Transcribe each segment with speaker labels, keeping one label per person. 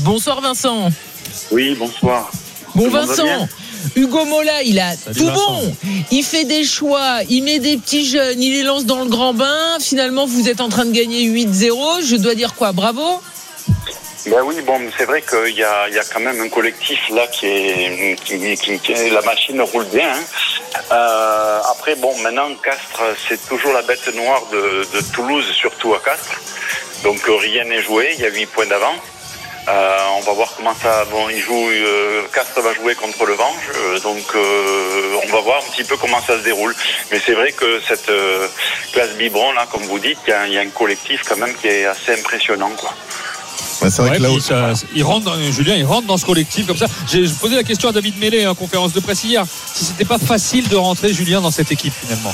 Speaker 1: Bonsoir Vincent.
Speaker 2: Oui, bonsoir.
Speaker 1: Bon Vincent, Hugo Mola, il a tout
Speaker 3: Vincent.
Speaker 1: bon. Il fait des choix, il met des petits jeunes, il les lance dans le grand bain. Finalement, vous êtes en train de gagner 8-0. Je dois dire quoi? Bravo.
Speaker 2: Ben oui, bon, c'est vrai qu'il y a quand même un collectif là qui la machine roule bien. Après, bon, maintenant Castres, c'est toujours la bête noire de Toulouse, surtout à Castres. Donc rien n'est joué, il y a 8 points d'avance. On va voir comment ça. Bon, Castres va jouer contre le Vange, donc on va voir un petit peu comment ça se déroule. Mais c'est vrai que cette classe biberon là, comme vous dites, il y a un collectif quand même qui est assez impressionnant, quoi.
Speaker 4: Ouais, c'est vrai que là,
Speaker 3: Julien, il rentre dans ce collectif comme ça. J'ai posé la question à David Mêlé en conférence de presse hier. Si c'était pas facile de rentrer Julien dans cette équipe finalement.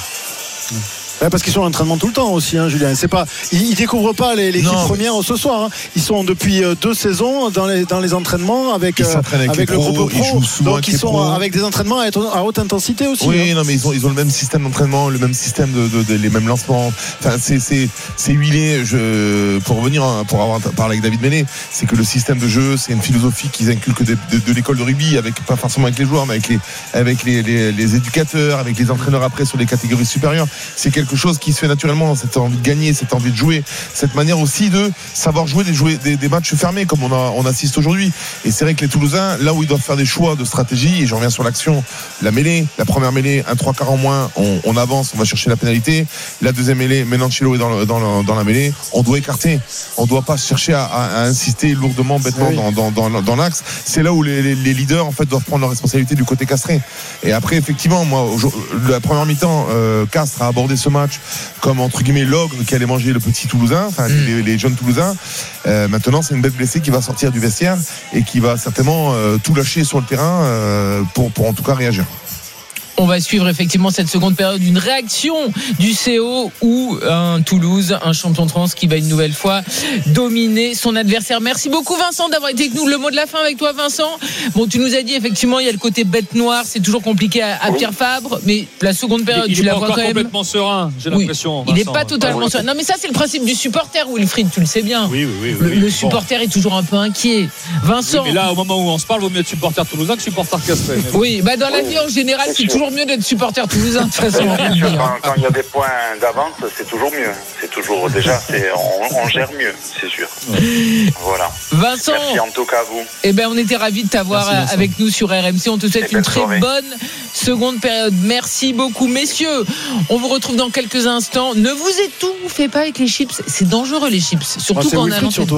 Speaker 5: Ouais, parce qu'ils sont en entraînement tout le temps aussi, hein, Julien. C'est pas, ils découvrent pas l'équipe première ce soir. Hein. Ils sont depuis 2 saisons dans les entraînements avec le groupe pro. Donc ils sont avec des entraînements à haute intensité aussi.
Speaker 4: Oui,
Speaker 5: hein.
Speaker 4: non, mais ils ont le même système d'entraînement, le même système les mêmes lancements. Enfin, c'est huilé. Pour revenir, pour avoir parlé avec David Mêlé, c'est que le système de jeu, c'est une philosophie qu'ils inculquent de l'école de rugby, pas forcément avec les joueurs, mais avec les éducateurs, avec les entraîneurs après sur les catégories supérieures. C'est quelque chose qui se fait naturellement, cette envie de gagner, cette envie de jouer, cette manière aussi de savoir jouer des matchs fermés comme on assiste aujourd'hui. Et c'est vrai que les Toulousains, là où ils doivent faire des choix de stratégie, et je reviens sur l'action, la première mêlée, un 3/4 en moins, on avance, on va chercher la pénalité. La deuxième mêlée, Menanchelo est dans la mêlée, on doit écarter, on doit pas chercher à insister lourdement, bêtement dans l'axe. C'est là où les leaders en fait doivent prendre leur responsabilité du côté castré. Et après effectivement, moi la première mi-temps, Castres a abordé ce match comme entre guillemets l'ogre qui allait manger le petit Toulousain, enfin les jeunes Toulousains. Maintenant c'est une bête blessée qui va sortir du vestiaire et qui va certainement tout lâcher sur le terrain pour en tout cas réagir.
Speaker 1: On va suivre effectivement cette seconde période, une réaction du CO ou un Toulouse, un champion de France qui va une nouvelle fois dominer son adversaire. Merci beaucoup Vincent d'avoir été avec nous. Le mot de la fin avec toi Vincent. Bon, tu nous as dit effectivement il y a le côté bête noire, c'est toujours compliqué à Pierre Fabre, mais la seconde période tu la vois quand même
Speaker 3: complètement serein, j'ai l'impression.
Speaker 1: Il n'est pas totalement serein. Non mais ça c'est le principe du supporter Wilfried, tu le sais bien.
Speaker 3: Oui.
Speaker 1: Le supporter est toujours un peu inquiet. Vincent.
Speaker 3: Oui, mais là au moment où on se parle, vaut mieux être supporter toulousain que supporter castré.
Speaker 1: Oui, dans la vie en général c'est toujours mieux d'être supporter toulousain de toute façon.
Speaker 2: Quand il y a des points d'avance, c'est toujours mieux. C'est toujours déjà, on gère mieux, c'est sûr. Voilà.
Speaker 1: Vincent,
Speaker 2: merci en tout cas à vous.
Speaker 1: On était ravis de t'avoir avec nous sur RMC. On te souhaite une très bonne seconde période. Merci beaucoup, messieurs. On vous retrouve dans quelques instants. Ne vous étouffez pas avec les chips. C'est dangereux les chips, surtout quand on a
Speaker 5: surtout.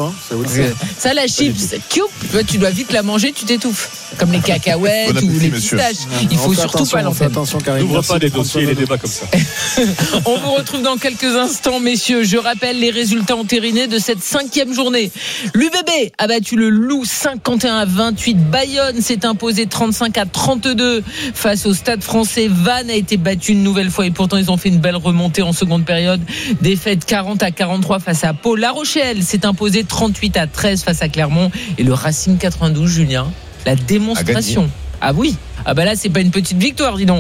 Speaker 1: Ça, la chips, tu dois vite la manger, tu t'étouffes. Comme les cacahuètes ou les pistaches. Il faut surtout pas l'entendre.
Speaker 3: N'ouvre pas des dossiers et les débats comme ça.
Speaker 1: On vous retrouve dans quelques instants, messieurs. Je rappelle les résultats entérinés de cette 5e journée. L'UBB a battu le Loup 51-28. Bayonne s'est imposé 35-32 face au Stade Français. Vannes a été battu une nouvelle fois et pourtant ils ont fait une belle remontée en seconde période. Défaite 40-43 face à Pau. La Rochelle s'est imposé 38-13 face à Clermont et le Racing 92, Julien. La démonstration. Ah oui. Là c'est pas une petite victoire, dis donc.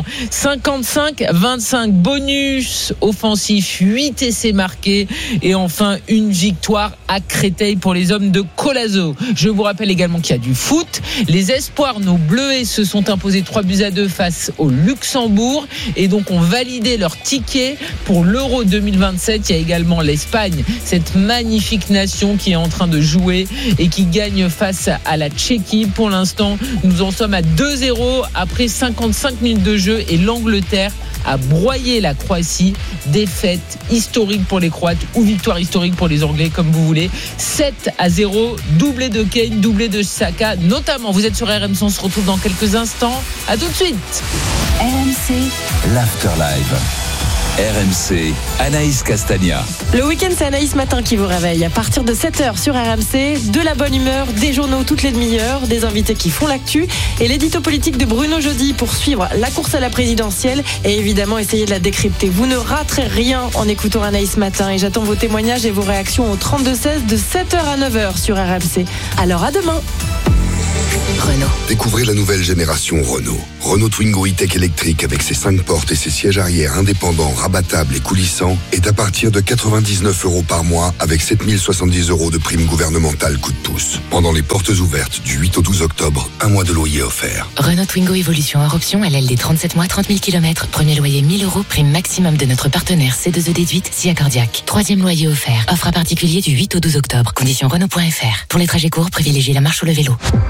Speaker 1: 55-25, bonus offensif, 8 essais marqués et enfin une victoire à Créteil pour les hommes de Colazo. Je vous rappelle également qu'il y a du foot. Les espoirs, nos bleuets, se sont imposés 3-2 face au Luxembourg et donc ont validé leur ticket pour l'Euro 2027. Il y a également l'Espagne, cette magnifique nation qui est en train de jouer et qui gagne face à la Tchéquie. Pour l'instant, nous en sommes à 2-0 après 55 minutes de jeu et l'Angleterre a broyé la Croatie. Défaite historique pour les Croates ou victoire historique pour les Anglais, comme vous voulez. 7-0, doublé de Kane, doublé de Saka notamment. Vous êtes sur RMC, on se retrouve dans quelques instants. À tout de suite.
Speaker 6: RMC, l'Afterlive. RMC, Anaïs Castagna.
Speaker 7: Le week-end, c'est Anaïs Matin qui vous réveille. À partir de 7h sur RMC, de la bonne humeur, des journaux toutes les demi-heures, des invités qui font l'actu et l'édito politique de Bruno Jeudi pour suivre la course à la présidentielle et évidemment essayer de la décrypter. Vous ne raterez rien en écoutant Anaïs Matin et j'attends vos témoignages et vos réactions au 32-16 de 7h à 9h sur RMC. Alors à demain.
Speaker 8: Renault.
Speaker 9: Découvrez la nouvelle génération Renault. Renault Twingo E-Tech électrique avec ses 5 portes et ses sièges arrière indépendants, rabattables et coulissants est à partir de 99 € par mois avec 7070 € de prime gouvernementale coup de pouce. Pendant les portes ouvertes du 8 au 12 octobre, un mois de loyer offert.
Speaker 8: Renault Twingo Evolution hors option, LLD 37 mois, 30 000 km. Premier loyer 1000 €, prime maximum de notre partenaire C2E déduite, SIA Cardiaque. Troisième loyer offert. Offre à particulier du 8 au 12 octobre. Conditions Renault.fr. Pour les trajets courts, privilégiez la marche ou le vélo.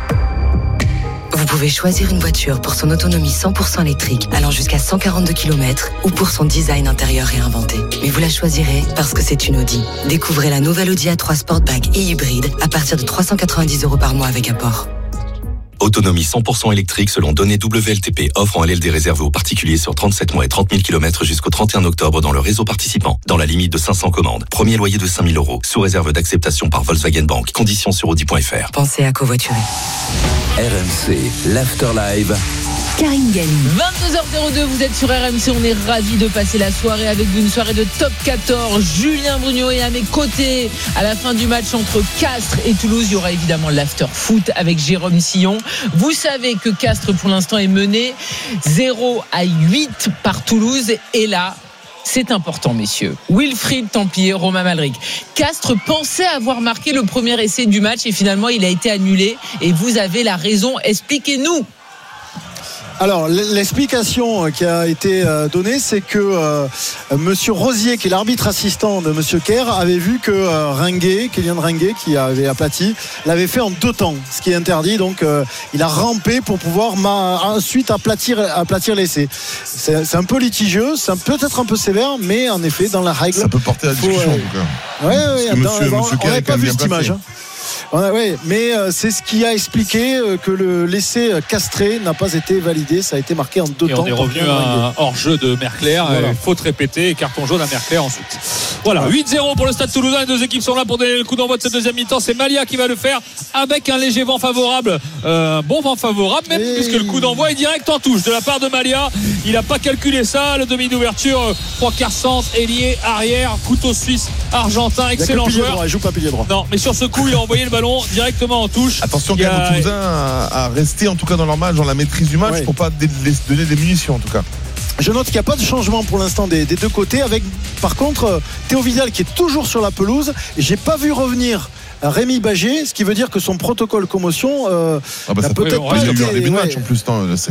Speaker 8: Vous pouvez choisir une voiture pour son autonomie 100% électrique, allant jusqu'à 142 km, ou pour son design intérieur réinventé. Mais vous la choisirez parce que c'est une Audi. Découvrez la nouvelle Audi A3 Sportback et hybride à partir de 390 € par mois avec apport.
Speaker 10: Autonomie 100% électrique selon données WLTP. Offre en LLD réservé aux particuliers sur 37 mois et 30 000 km jusqu'au 31 octobre dans le réseau participant. Dans la limite de 500 commandes. Premier loyer de 5 000 €. Sous réserve d'acceptation par Volkswagen Bank. Conditions sur Audi.fr.
Speaker 8: Pensez à covoiturer.
Speaker 6: RMC, l'After Live.
Speaker 7: Karine Galli.
Speaker 1: 22h02, vous êtes sur RMC, on est ravis de passer la soirée avec vous, une soirée de top 14. Julien Brugnaut est à mes côtés. À la fin du match entre Castres et Toulouse, il y aura évidemment l'After Foot avec Jérôme Sillon. Vous savez que Castres pour l'instant est mené 0-8 par Toulouse, et là c'est important, messieurs. Wilfried Templier, Romain Malric. Castres pensait avoir marqué le premier essai du match et finalement il a été annulé, et vous avez la raison, expliquez-nous.
Speaker 5: Alors, l'explication qui a été donnée, c'est que Monsieur Rosier, qui est l'arbitre assistant de Monsieur Kerr, avait vu que Kylian Ringuet, qui avait aplati, l'avait fait en 2 temps, ce qui est interdit. Donc, il a rampé pour pouvoir ensuite aplatir l'essai. C'est un peu litigieux, c'est peut-être un peu sévère, mais en effet, dans la règle,
Speaker 4: ça peut porter à la discussion. En tout cas.
Speaker 5: Oui,
Speaker 4: Monsieur
Speaker 5: on n'avait pas vu cette image. Oui, mais c'est ce qui a expliqué que l'essai castré n'a pas été validé. Ça a été marqué en 2 temps.
Speaker 3: On est revenu à un hors-jeu de Merclair. Voilà. Faute répétée et carton jaune à Merclair ensuite. Voilà, 8-0 pour le Stade Toulousain. Les deux équipes sont là pour donner le coup d'envoi de cette deuxième mi-temps. C'est Malia qui va le faire avec un léger vent favorable. Bon vent favorable même, puisque le coup d'envoi est direct en touche de la part de Malia. Il n'a pas calculé ça. Le demi d'ouverture, 3/4 centre, ailier, arrière, couteau suisse argentin. Excellent joueur.
Speaker 5: Droit, il joue pas pilier droit.
Speaker 3: Non, mais sur ce coup, il a envoyé le ballon directement en touche.
Speaker 4: Attention quand même aux Toulousains à rester en tout cas dans leur match, dans la maîtrise du match, pour pas donner des munitions en tout cas.
Speaker 5: Je note qu'il n'y a pas de changement pour l'instant des deux côtés, avec par contre Théo Vidal qui est toujours sur la pelouse. J'ai pas vu revenir Rémi Bagé, ce qui veut dire que son protocole commotion n'a peut-être pas été.
Speaker 4: Il a match en plus.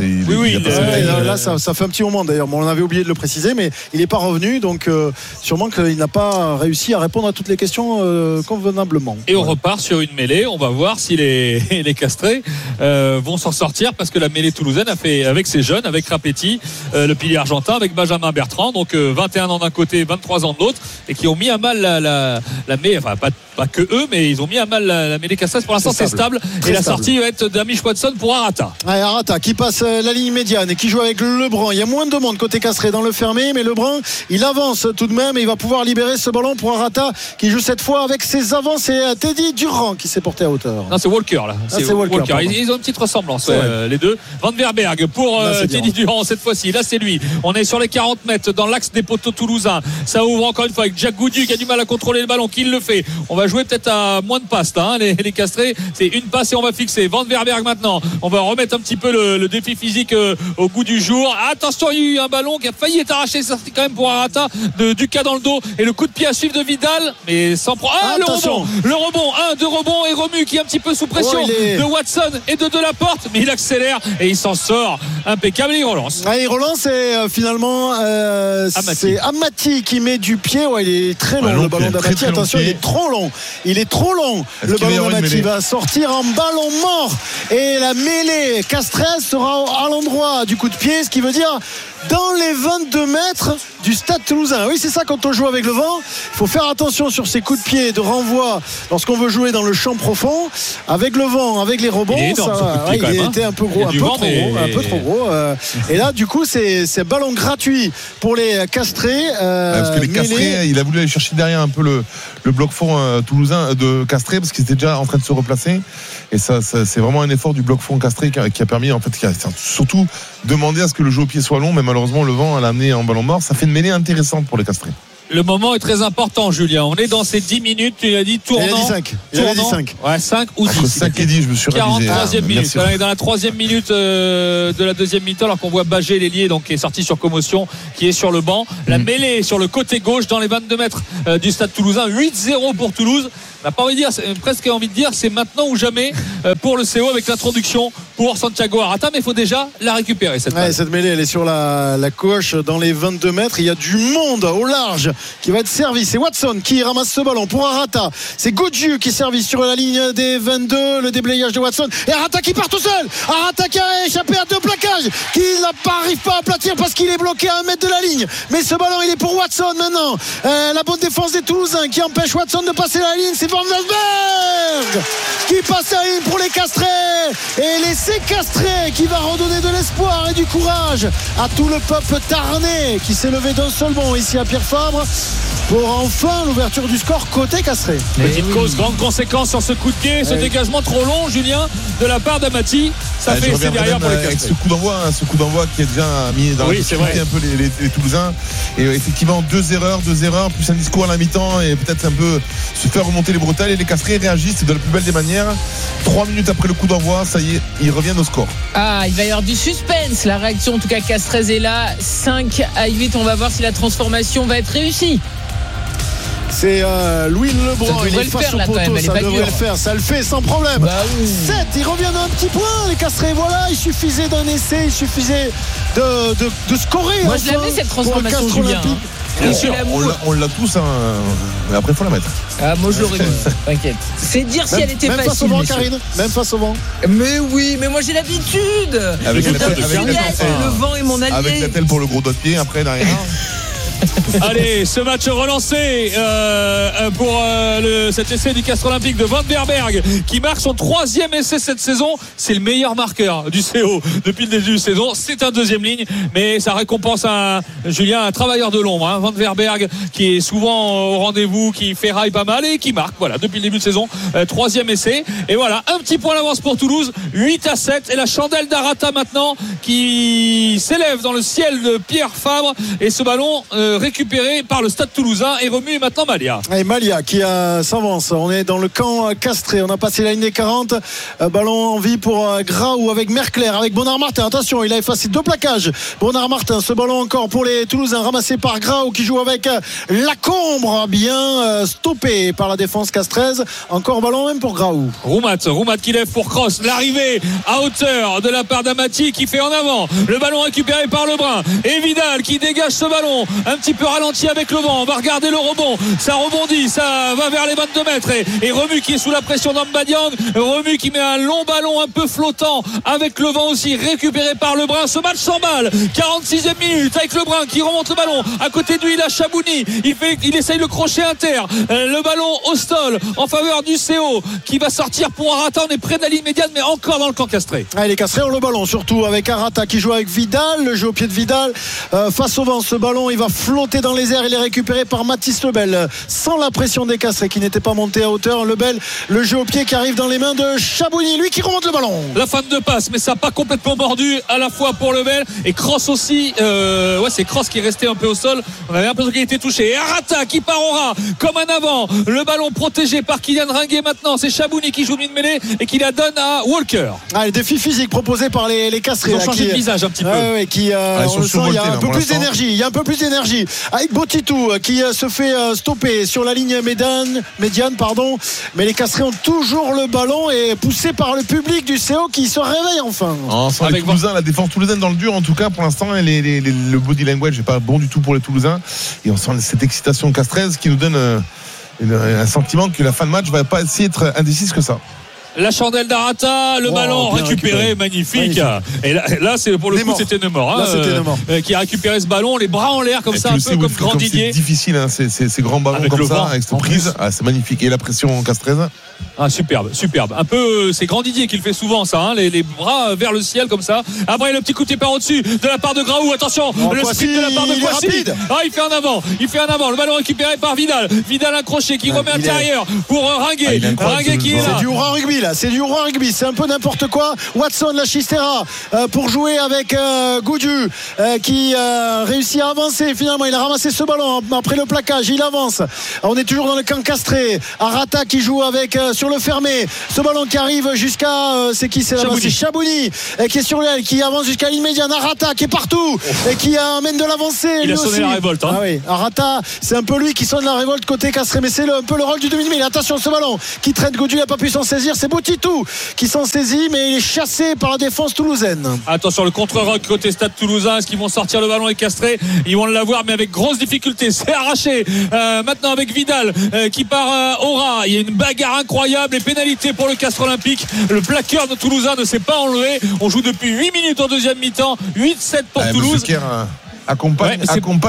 Speaker 5: Là, ça fait un petit moment d'ailleurs. Bon, on avait oublié de le préciser, mais il n'est pas revenu, donc sûrement qu'il n'a pas réussi à répondre à toutes les questions convenablement.
Speaker 3: Et on repart sur une mêlée. On va voir si les Castrés vont s'en sortir, parce que la mêlée toulousaine a fait avec ses jeunes, avec Rapetti, le pilier argentin, avec Benjamin Bertrand, donc 21 ans d'un côté, 23 ans de l'autre, et qui ont mis à mal la mêlée. Enfin, pas que eux, mais ils ont mis à mal la mêlée cassasse. Pour l'instant, c'est stable. Et la sortie va être d'Amish Watson pour Arata.
Speaker 5: Ouais, Arata qui passe la ligne médiane et qui joue avec Lebrun. Il y a moins de monde côté Castré dans le fermé, mais Lebrun, il avance tout de même et il va pouvoir libérer ce ballon pour Arata, qui joue cette fois avec ses avants. C'est Teddy Durand qui s'est porté à hauteur.
Speaker 3: Non, c'est Walker là. C'est Walker. Ils ont une petite ressemblance, les deux. Van Verberg pour Teddy Durand cette fois-ci. Là, c'est lui. On est sur les 40 mètres dans l'axe des poteaux toulousains. Ça ouvre encore une fois avec Jack Goudu qui a du mal à contrôler le ballon, qui le fait. On va jouer peut-être à moins de passes là, les Castrés. C'est une passe et on va fixer. Van Verberg maintenant. On va remettre un petit peu le défi physique au goût du jour. Attention, il y a eu un ballon qui a failli être arraché. C'est sorti quand même pour Arata, du cas dans le dos, et le coup de pied à suivre de Vidal, mais sans le rebond, 2 rebonds, et Romu qui est un petit peu sous pression de Watson et de Delaporte, mais il accélère et il s'en sort impeccable et il relance.
Speaker 5: Il relance et finalement c'est Amati qui met du pied. Il est très long, le ballon d'Amati. Attention, il est trop long. Le ballon d'Amati va sortir en ballon mort et la mêlée castraise sera à l'endroit du coup de pied, ce qui veut dire dans les 22 mètres du Stade Toulousain. Oui, c'est ça, quand on joue avec le vent, il faut faire attention sur ces coups de pied de renvoi lorsqu'on veut jouer dans le champ profond. Avec le vent, avec les rebonds, il était un peu gros, un peu trop gros. Et là, du coup, c'est ballon gratuit pour les Castrés.
Speaker 4: Parce que les Castrés, il a voulu aller chercher derrière un peu le bloc fond toulousain de Castré, parce qu'il était déjà en train de se replacer. Et ça c'est vraiment un effort du bloc fond Castré qui a permis, en fait, qui a surtout demandé à ce que le jeu au pied soit long, mais malheureusement le vent l'a amené en ballon mort. Ça fait une mêlée intéressante pour les Castrés.
Speaker 3: Le moment est très important, Julien. On est dans ces 10 minutes. Tu l'as dit tournant.
Speaker 5: Il a dit 5.
Speaker 3: Ouais, 5 ou 10.
Speaker 4: 5 et 10, je me suis révisé.
Speaker 3: 43e minute. On est dans la 3e minute de la deuxième mi-temps, alors qu'on voit Bagé, l'ailier, donc qui est sorti sur commotion, qui est sur le banc. La mêlée sur le côté gauche dans les 22 mètres du stade toulousain. 8-0 pour Toulouse. On n'a pas envie de dire, presque envie de dire, c'est maintenant ou jamais pour le CO avec l'introduction pour Santiago Arata, mais il faut déjà la récupérer cette
Speaker 5: mêlée. Elle est sur la gauche dans les 22 mètres. Il y a du monde au large qui va être servi. C'est Watson qui ramasse ce ballon pour Arata. C'est Godieu qui servit sur la ligne des 22. Le déblayage de Watson et Arata qui part tout seul. Arata qui a échappé à 2 plaquages, qui n'arrive pas à aplatir parce qu'il est bloqué à 1 mètre de la ligne. Mais ce ballon il est pour Watson maintenant. La bonne défense des Toulousains qui empêche Watson de passer la ligne. C'est Van Welsberg qui passe la ligne pour les Castrés, et les Castrés qui va redonner de l'espoir et du courage à tout le peuple tarnais qui s'est levé d'un seul bond ici à Pierre Fabre pour enfin l'ouverture du score côté Castré.
Speaker 3: Petite cause, grande conséquence sur ce coup de pied, ce dégagement trop long, Julien, de la part d'Amati. Ça fait essai derrière pour les Castrés.
Speaker 4: Avec ce coup d'envoi qui a déjà mis dans la difficulté un peu les Toulousains. Et effectivement, deux erreurs, plus un discours à la mi-temps et peut-être un peu se faire remonter les bretelles. Et les Castrés réagissent de la plus belle des manières. 3 minutes après le coup d'envoi, ça y est, ils reviennent au score.
Speaker 1: Il va y avoir du suspense. La réaction, en tout cas, Castrez est là. 5-8. On va voir si la transformation va être réussie.
Speaker 5: C'est Louis Lebrun, il est face au poteau, ça devrait le faire, ça le fait sans problème. 7, il revient d'un petit point, les Castrés, voilà, il suffisait d'un essai, il suffisait de scorer.
Speaker 1: Moi je l'avais cette transformation, Julien.
Speaker 4: Bien sûr, on l'a tous, mais après il faut la mettre.
Speaker 1: Moi je l'aurais mis, t'inquiète. C'est dire si elle était facile.
Speaker 5: Même face au vent, Karine, même face au vent.
Speaker 1: Mais oui, mais moi j'ai l'habitude.
Speaker 4: Avec
Speaker 1: le vent est mon allié.
Speaker 4: Avec la telle pour le gros doigt de pied, après derrière.
Speaker 3: Allez, ce match relancé pour cet essai du Castres Olympique de Van Verberg qui marque son 3e essai cette saison. C'est le meilleur marqueur du CO depuis le début de saison. C'est un deuxième ligne, mais ça récompense Julien, un travailleur de l'ombre, Van Verberg, qui est souvent au rendez-vous, qui ferraille pas mal et qui marque. Voilà, depuis le début de saison, 3e essai. Et voilà, un petit point d'avance pour Toulouse, 8-7. Et la chandelle d'Arata maintenant qui s'élève dans le ciel de Pierre Fabre. Et ce ballon récupéré par le Stade Toulousain et remis maintenant Malia.
Speaker 5: Et Malia qui s'avance. On est dans le camp Castré. On a passé la ligne des 40. Ballon en vie pour Graou avec Mercler, avec Bonnard Martin. Attention, il a effacé 2 plaquages. Bonnard Martin, ce ballon encore pour les Toulousains, ramassé par Graou qui joue avec Lacombre, bien stoppé par la défense castraise. Encore ballon même pour Graou.
Speaker 3: Roumat qui lève pour Cross. L'arrivée à hauteur de la part d'Amati qui fait en avant. Le ballon récupéré par Lebrun. Et Vidal qui dégage ce ballon. Un petit peu ralenti avec le vent. On va regarder le rebond. Ça rebondit. Ça va vers les 22 mètres. Et Remu qui est sous la pression d'Ambadiang. Remu qui met un long ballon un peu flottant avec le vent aussi. Récupéré par Lebrun. Ce match sans balle. 46e minute avec Lebrun qui remonte le ballon. À côté de lui, il a Chabouni. Il essaye le crochet inter. Le ballon au stol en faveur du CO qui va sortir pour Arata. On est près de la ligne médiane, mais encore dans le camp castré.
Speaker 5: Les Castrés ont le ballon, surtout avec Arata qui joue avec Vidal. Le jeu au pied de Vidal. Face au vent, ce ballon, il va flotter dans les airs. Il est récupéré par Mathis Lebel sans la pression des Castrés qui n'était pas monté à hauteur. Lebel, le jeu au pied qui arrive dans les mains de Chabouni, lui qui remonte le ballon.
Speaker 3: La fin de passe, mais ça n'a pas complètement mordu à la fois pour Lebel et Cross aussi. C'est Cross qui est resté un peu au sol. On avait l'impression qu'il était touché. Et Arata qui part au ras comme un avant. Le ballon protégé par Kylian Ringuet maintenant. C'est Chabouni qui joue une mêlée et qui la donne à Walker.
Speaker 5: Le défi physique proposé par les Castrés.
Speaker 3: Ils ont changé de visage un petit peu.
Speaker 5: On le sent, il y a un peu plus d'énergie. Il y a un peu plus d'énergie. Avec Botitou qui se fait stopper sur la ligne médiane. Mais les Castrés ont toujours le ballon et poussé par le public du CO qui se réveille enfin.
Speaker 4: Avec Toulousain, la défense toulousaine dans le dur en tout cas pour l'instant. Le body language n'est pas bon du tout pour les Toulousains. Et on sent cette excitation castraise qui nous donne un sentiment que la fin de match va pas essayer d'être indécise que ça.
Speaker 3: La chandelle d'Arata, le ballon récupéré, magnifique. Et là c'est pour le coup c'était Neumort. Qui a récupéré ce ballon, les bras en l'air comme ça, un peu comme Grand Didier.
Speaker 4: C'est difficile, ces grands ballons avec comme ça, avec cette prise. C'est magnifique. Et la pression castraise.
Speaker 3: Ah, superbe. Un peu, c'est Grand Didier qui le fait souvent, ça, hein, les bras vers le ciel comme ça. Après, le petit coup de pied par au-dessus de la part de Graou. Attention, le sprint de la part de Kouassi. Ah, il fait un avant. Le ballon récupéré par Vidal. Vidal accroché qui remet intérieur pour Ringuet. Ringuet qui est là.
Speaker 5: C'est du roi rugby là. C'est un peu n'importe quoi. Watson, la Chistera pour jouer avec Goudu qui réussit à avancer. Finalement, il a ramassé ce ballon après le plaquage. Il avance. On est toujours dans le camp castré. Arata qui joue avec sur le fermé. Ce ballon qui arrive jusqu'à c'est qui c'est là-bas ? C'est Chabouni qui est sur l'aile, qui avance jusqu'à la ligne médiane. Arata qui est partout et qui amène de l'avancée.
Speaker 3: Il a sonné la révolte. Hein.
Speaker 5: Ah oui. Arata, c'est un peu lui qui sonne la révolte côté castré, mais c'est un peu le rôle du demi-mêlée. Attention, ce ballon qui traîne. Goudu n'a pas pu s'en saisir. C'est Boutitou qui s'en saisit, mais il est chassé par la défense toulousaine.
Speaker 3: Attention, le contre-rock côté Stade Toulousain. Est-ce qu'ils vont sortir le ballon et castré ? Ils vont l'avoir, mais avec grosse difficulté. C'est arraché. Maintenant avec Vidal qui part Aura. Il y a une bagarre incroyable et pénalité pour le Castres Olympique. Le plaqueur de Toulousain ne s'est pas enlevé. On joue depuis 8 minutes en deuxième mi-temps. 8-7 pour Toulouse.
Speaker 4: Accompagne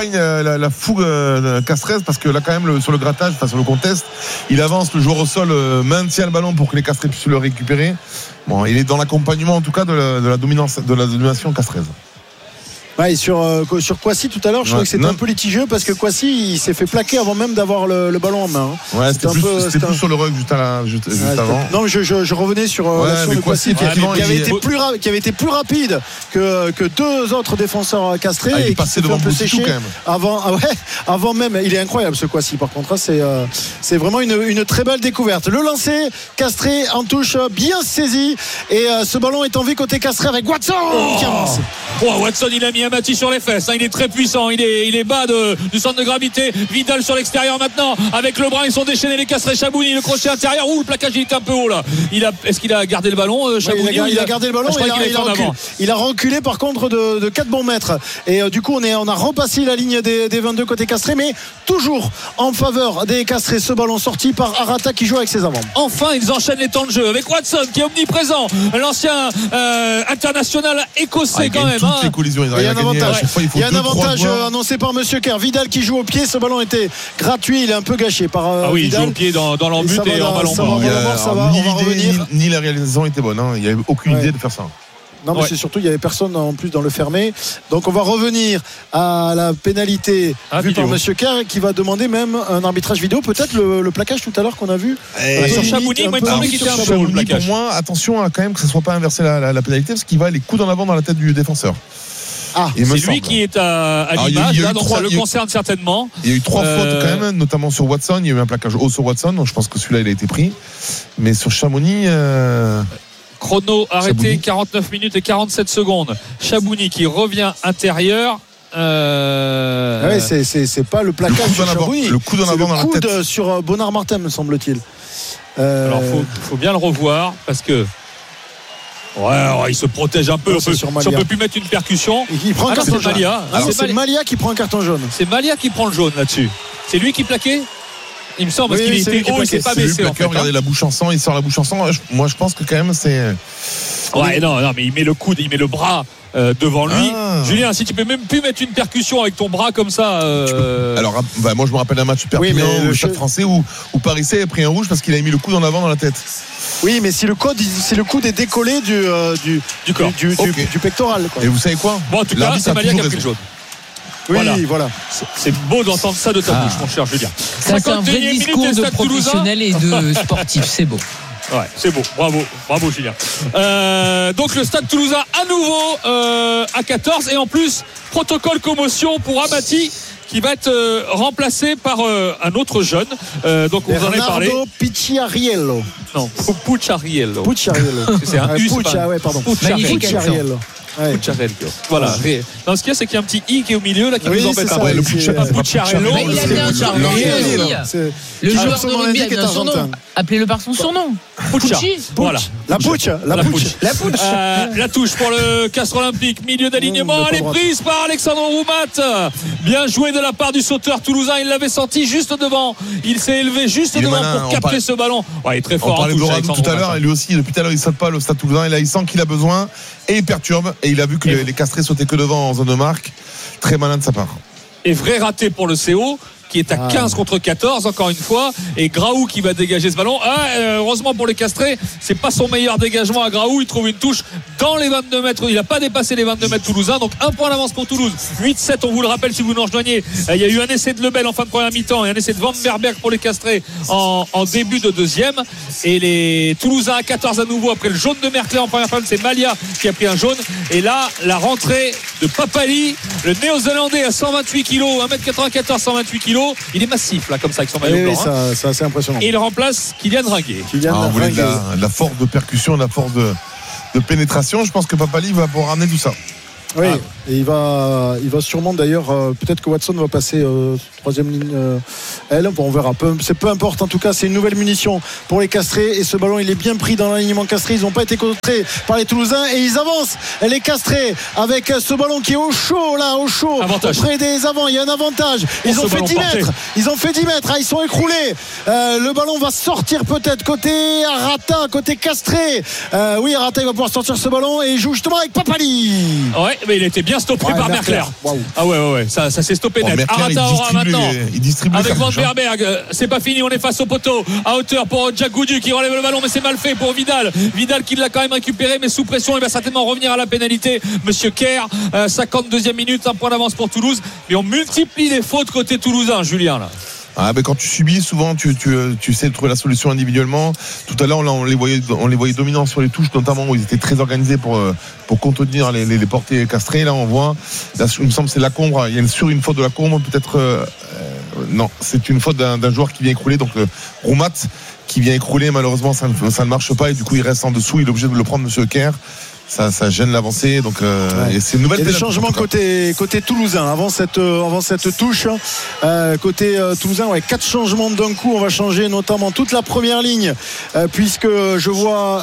Speaker 4: la fougue castreuse, parce que là quand même sur le grattage, enfin sur le contest, il avance, le joueur au sol maintient le ballon pour que les Castrés puissent le récupérer. Bon, il est dans l'accompagnement en tout cas de la domination castreuse.
Speaker 5: Ouais, sur Kouassi tout à l'heure, je trouvais que c'était un peu litigieux parce que Kouassi il s'est fait plaquer avant même d'avoir le ballon en main.
Speaker 4: Ouais, c'était plus sur le rug juste avant.
Speaker 5: Non, mais je revenais sur le Kouassi qui avait été plus rapide que deux autres défenseurs castrés.
Speaker 4: Il est passé devant Boutitou quand même.
Speaker 5: Avant même, il est incroyable ce Kouassi. Par contre, c'est vraiment une très belle découverte. Le lancer castré en touche bien saisi et ce ballon est en vue côté castré avec Watson qui avance.
Speaker 3: Watson, il a mis Amati sur les fesses, hein. Il est très puissant, il est bas du centre de gravité. Vidal sur l'extérieur maintenant avec le bras, ils sont déchaînés les Castrés. Chabouni, le crochet intérieur. Le plaquage il était un peu haut là. Est-ce qu'il a gardé le ballon, Chabouni?
Speaker 5: Il a gardé le ballon. Il a reculé par contre de 4 bons mètres et du coup on a repassé la ligne des 22 côté Castrés, mais toujours en faveur des Castrés. Ce ballon sorti par Arata qui joue avec ses avants.
Speaker 3: Enfin ils enchaînent les temps de jeu avec Watson qui est omniprésent, l'ancien international écossais quand même.
Speaker 4: Les collisions,
Speaker 5: il y a un avantage annoncé par Monsieur Kerr. Vidal qui joue au pied, ce ballon était gratuit, il est un peu gâché par
Speaker 3: Vidal.
Speaker 5: Il
Speaker 3: joue au pied dans l'embut et en ballon mort.
Speaker 5: On va revenir.
Speaker 4: Ni la réalisation était bonne, hein. Il n'y avait aucune idée de faire ça.
Speaker 5: Non, mais c'est surtout il n'y avait personne en plus dans le fermé. Donc on va revenir à la pénalité vue par Monsieur Kerr qui va demander même un arbitrage vidéo. Peut-être le plaquage tout à l'heure qu'on a vu.
Speaker 3: Sur Chabouni, moi il me semblait qu'il était un peu le plaquage.
Speaker 4: Pour moi, attention quand même que ce ne soit pas inversé la pénalité, parce qu'il va les coups en avant dans la tête du défenseur.
Speaker 3: C'est lui qui est à l'image, là, donc ça le concerne certainement.
Speaker 4: Il y a eu 3 fautes quand même, notamment sur Watson. Il y a eu un plaquage haut sur Watson, donc je pense que celui-là il a été pris. Mais sur Chamonix.
Speaker 3: Chrono arrêté, Chabouni. 49 minutes et 47 secondes. Chabouni qui revient intérieur.
Speaker 5: C'est pas le plaquage sur Chabouni.
Speaker 4: Le coup d'en avant dans la tête.
Speaker 5: Le coup sur Bonnard Martin, me semble-t-il.
Speaker 3: Alors faut bien le revoir parce que. Ouais, il se protège un peu. Si on peut plus mettre une percussion.
Speaker 5: Il prend un carton jaune. C'est Malia qui prend un carton jaune.
Speaker 3: C'est Malia qui prend le jaune là-dessus. C'est lui qui plaquait. Il me semble parce qu'il était haut, il s'est pas baissé.
Speaker 4: Regardez la bouche en sang, il sort la bouche en sang. Moi, je pense que quand même c'est.
Speaker 3: Ouais, non, mais il met le coude, il met le bras devant lui. Julien, si tu peux même plus mettre une percussion avec ton bras comme ça.
Speaker 4: Alors, moi, je me rappelle un match Perpignan le Stade Français où Paris a pris un rouge parce qu'il a mis le coude en avant dans la tête.
Speaker 5: Oui, mais si le coude est décollé du pectoral. Quoi.
Speaker 4: Et vous savez quoi?
Speaker 3: Bon, en tout cas, c'est Malia qui a pris le jaune.
Speaker 5: Oui, voilà.
Speaker 3: C'est beau d'entendre ça de ta bouche, mon cher Julien.
Speaker 1: Ça, c'est un vrai discours de professionnel et de sportif, c'est beau.
Speaker 3: Ouais, c'est beau, bravo Julien. Donc le Stade Toulousain à nouveau à 14 et en plus protocole commotion pour Amati qui va être remplacé par un autre jeune. Donc on en a parlé.
Speaker 5: Bernardo Picciariello.
Speaker 3: Non, Pucciariello.
Speaker 5: C'est un U. Pardon.
Speaker 1: Magnifique Pucciariello.
Speaker 3: Voilà. Non, ce qu'il y a, c'est qu'il y a un petit i qui est au milieu là qui nous embête un peu.
Speaker 4: Le Pucciariello.
Speaker 1: Mais il a bien un surnom aussi. Le joueur de rugby a bien son nom. Appelez-le par son surnom.
Speaker 3: Pucci. Voilà.
Speaker 5: La Pucci.
Speaker 3: La touche pour le Castres Olympique. Milieu d'alignement. Elle est prise par Alexandre Roumat. Bien joué de la part du sauteur toulousain. Il l'avait senti juste devant. Il s'est élevé juste devant pour capter ce ballon. Ouais, il est très fort.
Speaker 4: On parlait de Laurent tout à l'heure. Et lui aussi, depuis tout à l'heure, il saute pas le Stade Toulousain. Et là, il sent qu'il a besoin. Et il perturbe. Et il a vu que les Castrés sautaient que devant en zone de marque. Très malin de sa part.
Speaker 3: Et vrai raté pour le CO qui est à 15 contre 14 encore une fois, et Graou qui va dégager ce ballon. Heureusement pour les Castrés, c'est pas son meilleur dégagement à Graou, il trouve une touche dans les 22 mètres, il n'a pas dépassé les 22 mètres toulousains, donc un point d'avance pour Toulouse. 8-7, on vous le rappelle si vous nous rejoignez. Il y a eu un essai de Lebel en fin de première mi-temps et un essai de Van Berberg pour les Castrés en début de deuxième, et les Toulousains à 14 à nouveau après le jaune de Merclé en première période. C'est Malia qui a pris un jaune, et là la rentrée de Papali, le néo-zélandais à 128 kg, 1m94, 128 kg, il est massif là comme ça avec son maillot blanc.
Speaker 5: C'est assez impressionnant.
Speaker 3: Et il remplace Kylian Ringuet.
Speaker 4: On voulait de la force de percussion, de la force de pénétration. Je pense que Papali va pouvoir ramener tout ça.
Speaker 5: Oui, et il va sûrement d'ailleurs, peut-être que Watson va passer troisième ligne on verra, c'est peu importe, en tout cas c'est une nouvelle munition pour les Castrés, et ce ballon il est bien pris dans l'alignement Castré, ils n'ont pas été contrés par les Toulousains, et ils avancent les Castrés avec ce ballon qui est au chaud auprès des avants, il y a un avantage, ils ont fait 10 mètres, ils sont écroulés, le ballon va sortir peut-être côté Arrata, côté Castré, Arrata il va pouvoir sortir ce ballon, et il joue justement avec Papali.
Speaker 3: Ouais, mais il était bien stoppé par Mercler. Wow. Ah ouais, ça s'est stoppé net. Arrata aura maintenant avec Van Berberg. C'est pas fini, on est face au poteau à hauteur pour Jack Goudu qui relève le ballon, mais c'est mal fait pour Vidal qui l'a quand même récupéré, mais sous pression il va certainement revenir à la pénalité. Monsieur Kerr, 52e minute, un point d'avance pour Toulouse, mais on multiplie les fautes côté toulousain, Julien là.
Speaker 4: Quand tu subis, souvent tu sais trouver la solution individuellement. Tout à l'heure on les voyait dominants sur les touches, notamment où ils étaient très organisés pour contenir les portées Castrés. Là on voit, il me semble que c'est Lacombe, il y a une faute de Lacombe, peut-être non, c'est une faute d'un joueur qui vient écrouler, donc Roumat qui vient écrouler, malheureusement ça ne marche pas, et du coup il reste en dessous, il est obligé de le prendre, monsieur Kerr. Ça gêne l'avancée, donc et c'est une nouvelle.
Speaker 5: Il y a des changements côté toulousain avant cette touche. Côté toulousain, 4 changements d'un coup. On va changer notamment toute la première ligne, puisque je vois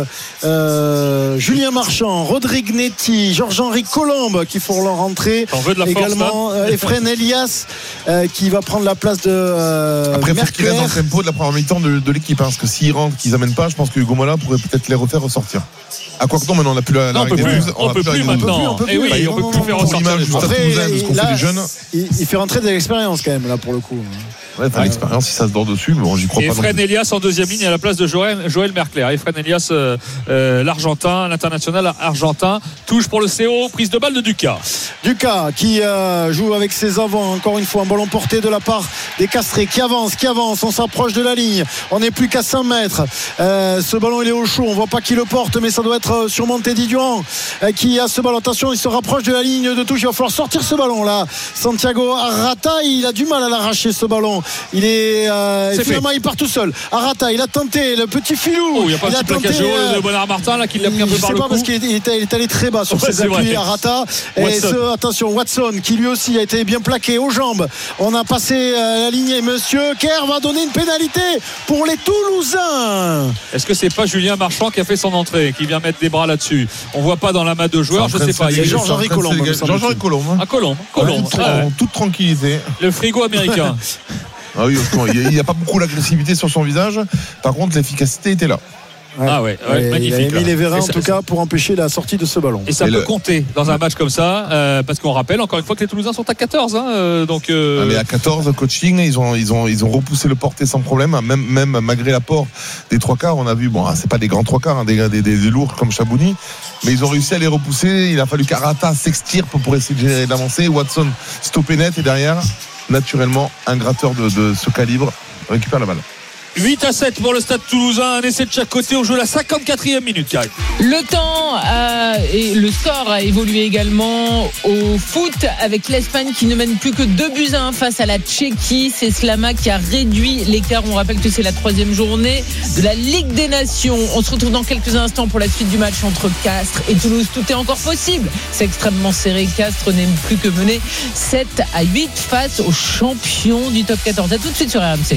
Speaker 5: Julien Marchand, Rodrigue Netti, Georges-Henri Colombe qui font leur entrée. Également Efren Elias qui va prendre la place de.
Speaker 4: Après, il faut qu'il reste dans le tempo de la première mi-temps de l'équipe, parce que s'ils rentrent, qu'ils amènent pas, je pense que Hugo Mola pourrait peut-être les refaire ressortir. À quoi que non, maintenant on n'a plus la règle des 12.
Speaker 3: On peut plus maintenant. Et oui, on peut plus faire ressortir les
Speaker 5: jeunes. Il fait rentrer de l'expérience quand même là pour le coup.
Speaker 4: Ouais, l'expérience, si ça se dort dessus, bon, j'y crois pas.
Speaker 3: Efren Elias en deuxième ligne à la place de Joël Mercler. Efren Elias, l'Argentin, l'international argentin, touche pour le CO, prise de balle de Ducas.
Speaker 5: Ducas qui joue avec ses avants, encore une fois, un ballon porté de la part des Castrés qui avance, on s'approche de la ligne, on n'est plus qu'à 5 mètres. Ce ballon il est au chaud, on voit pas qui le porte, mais ça doit être sûrement Teddy Durand qui a ce ballon. Attention, il se rapproche de la ligne de touche, il va falloir sortir ce ballon là. Santiago Arrata, il a du mal à l'arracher ce ballon. Il est finalement il part tout seul. Arrata, il a tenté le petit filou.
Speaker 3: Il n'y a pas de plaquage de Bonnard Martin là qui l'a pris un peu par le cou.
Speaker 5: Parce qu'il est allé très bas sur ses appuis. Arrata. Attention, Watson qui lui aussi a été bien plaqué aux jambes. On a passé la ligne et monsieur Kerr va donner une pénalité pour les Toulousains.
Speaker 3: Est-ce que c'est pas Julien Marchand qui a fait son entrée, qui vient mettre des bras là-dessus? On voit pas dans la main de joueurs, je sais pas.
Speaker 5: Il y a Georges-Henri Colombe.
Speaker 4: Georges-Henri Colombe.
Speaker 3: Colombe.
Speaker 4: En toute tranquillité.
Speaker 3: Le frigo américain.
Speaker 4: Ah oui, il n'y a pas beaucoup d'agressivité sur son visage. Par contre, l'efficacité était là.
Speaker 3: Magnifique.
Speaker 5: Il a mis les vérins en tout cas pour empêcher la sortie de ce ballon.
Speaker 3: Et ça peut compter dans un match comme ça, parce qu'on rappelle encore une fois que les Toulousains sont à 14.
Speaker 4: Mais à 14, coaching, ils ont repoussé le porté sans problème, même malgré l'apport des 3 quarts. On a vu, c'est pas des grands 3 quarts, des lourds comme Chabouni, mais ils ont réussi à les repousser. Il a fallu qu'Arrata s'extirpe pour essayer de générer d'avancer. Watson stoppé net, et derrière, naturellement, un gratteur de ce calibre récupère la balle.
Speaker 3: 8-7 pour le Stade Toulousain, un essai de chaque côté. On joue la 54e minute, Karine.
Speaker 1: Le temps et le score a évolué également au foot avec l'Espagne qui ne mène plus que 2-1 face à la Tchéquie. C'est Slama qui a réduit l'écart. On rappelle que c'est la 3e journée de la Ligue des Nations. On se retrouve dans quelques instants pour la suite du match entre Castres et Toulouse. Tout est encore possible. C'est extrêmement serré. Castres n'est plus que mené 7-8 face aux champions du top 14. A tout de suite sur RMC.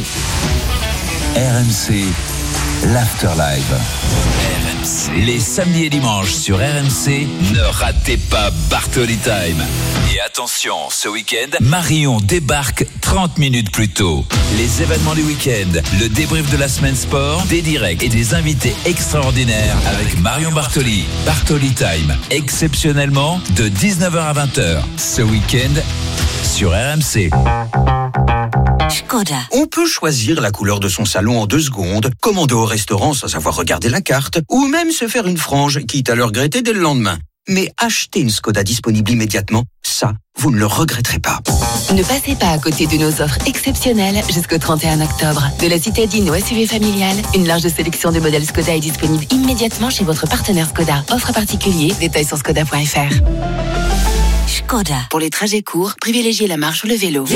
Speaker 6: RMC, l'Afterlive. RMC. Les samedis et dimanches sur RMC, ne ratez pas Bartoli Time. Et attention, ce week-end, Marion débarque 30 minutes plus tôt. Les événements du week-end, le débrief de la semaine sport, des directs et des invités extraordinaires avec Marion Bartoli. Bartoli Time, exceptionnellement de 19h à 20h. Ce week-end sur RMC.
Speaker 11: Škoda. On peut choisir la couleur de son salon en 2 secondes, commander au restaurant sans avoir regardé la carte, ou même se faire une frange, quitte à le regretter dès le lendemain. Mais acheter une Škoda disponible immédiatement, ça, vous ne le regretterez pas.
Speaker 8: Ne passez pas à côté de nos offres exceptionnelles jusqu'au 31 octobre. De la citadine au SUV familial, une large sélection de modèles Škoda est disponible immédiatement chez votre partenaire Škoda. Offre particulier, détails sur škoda.fr.
Speaker 11: Škoda.
Speaker 8: Pour les trajets courts, privilégiez la marche ou le vélo.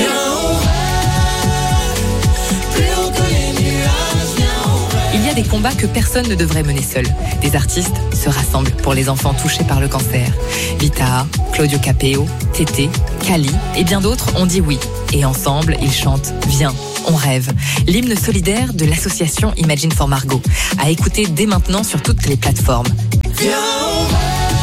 Speaker 12: Il y a des combats que personne ne devrait mener seul. Des artistes se rassemblent pour les enfants touchés par le cancer. Vita, Claudio Capeo, Tété, Kali et bien d'autres ont dit oui. Et ensemble, ils chantent « Viens, on rêve ». L'hymne solidaire de l'association Imagine for Margot. À écouter dès maintenant sur toutes les plateformes.
Speaker 13: Viens, on rêve.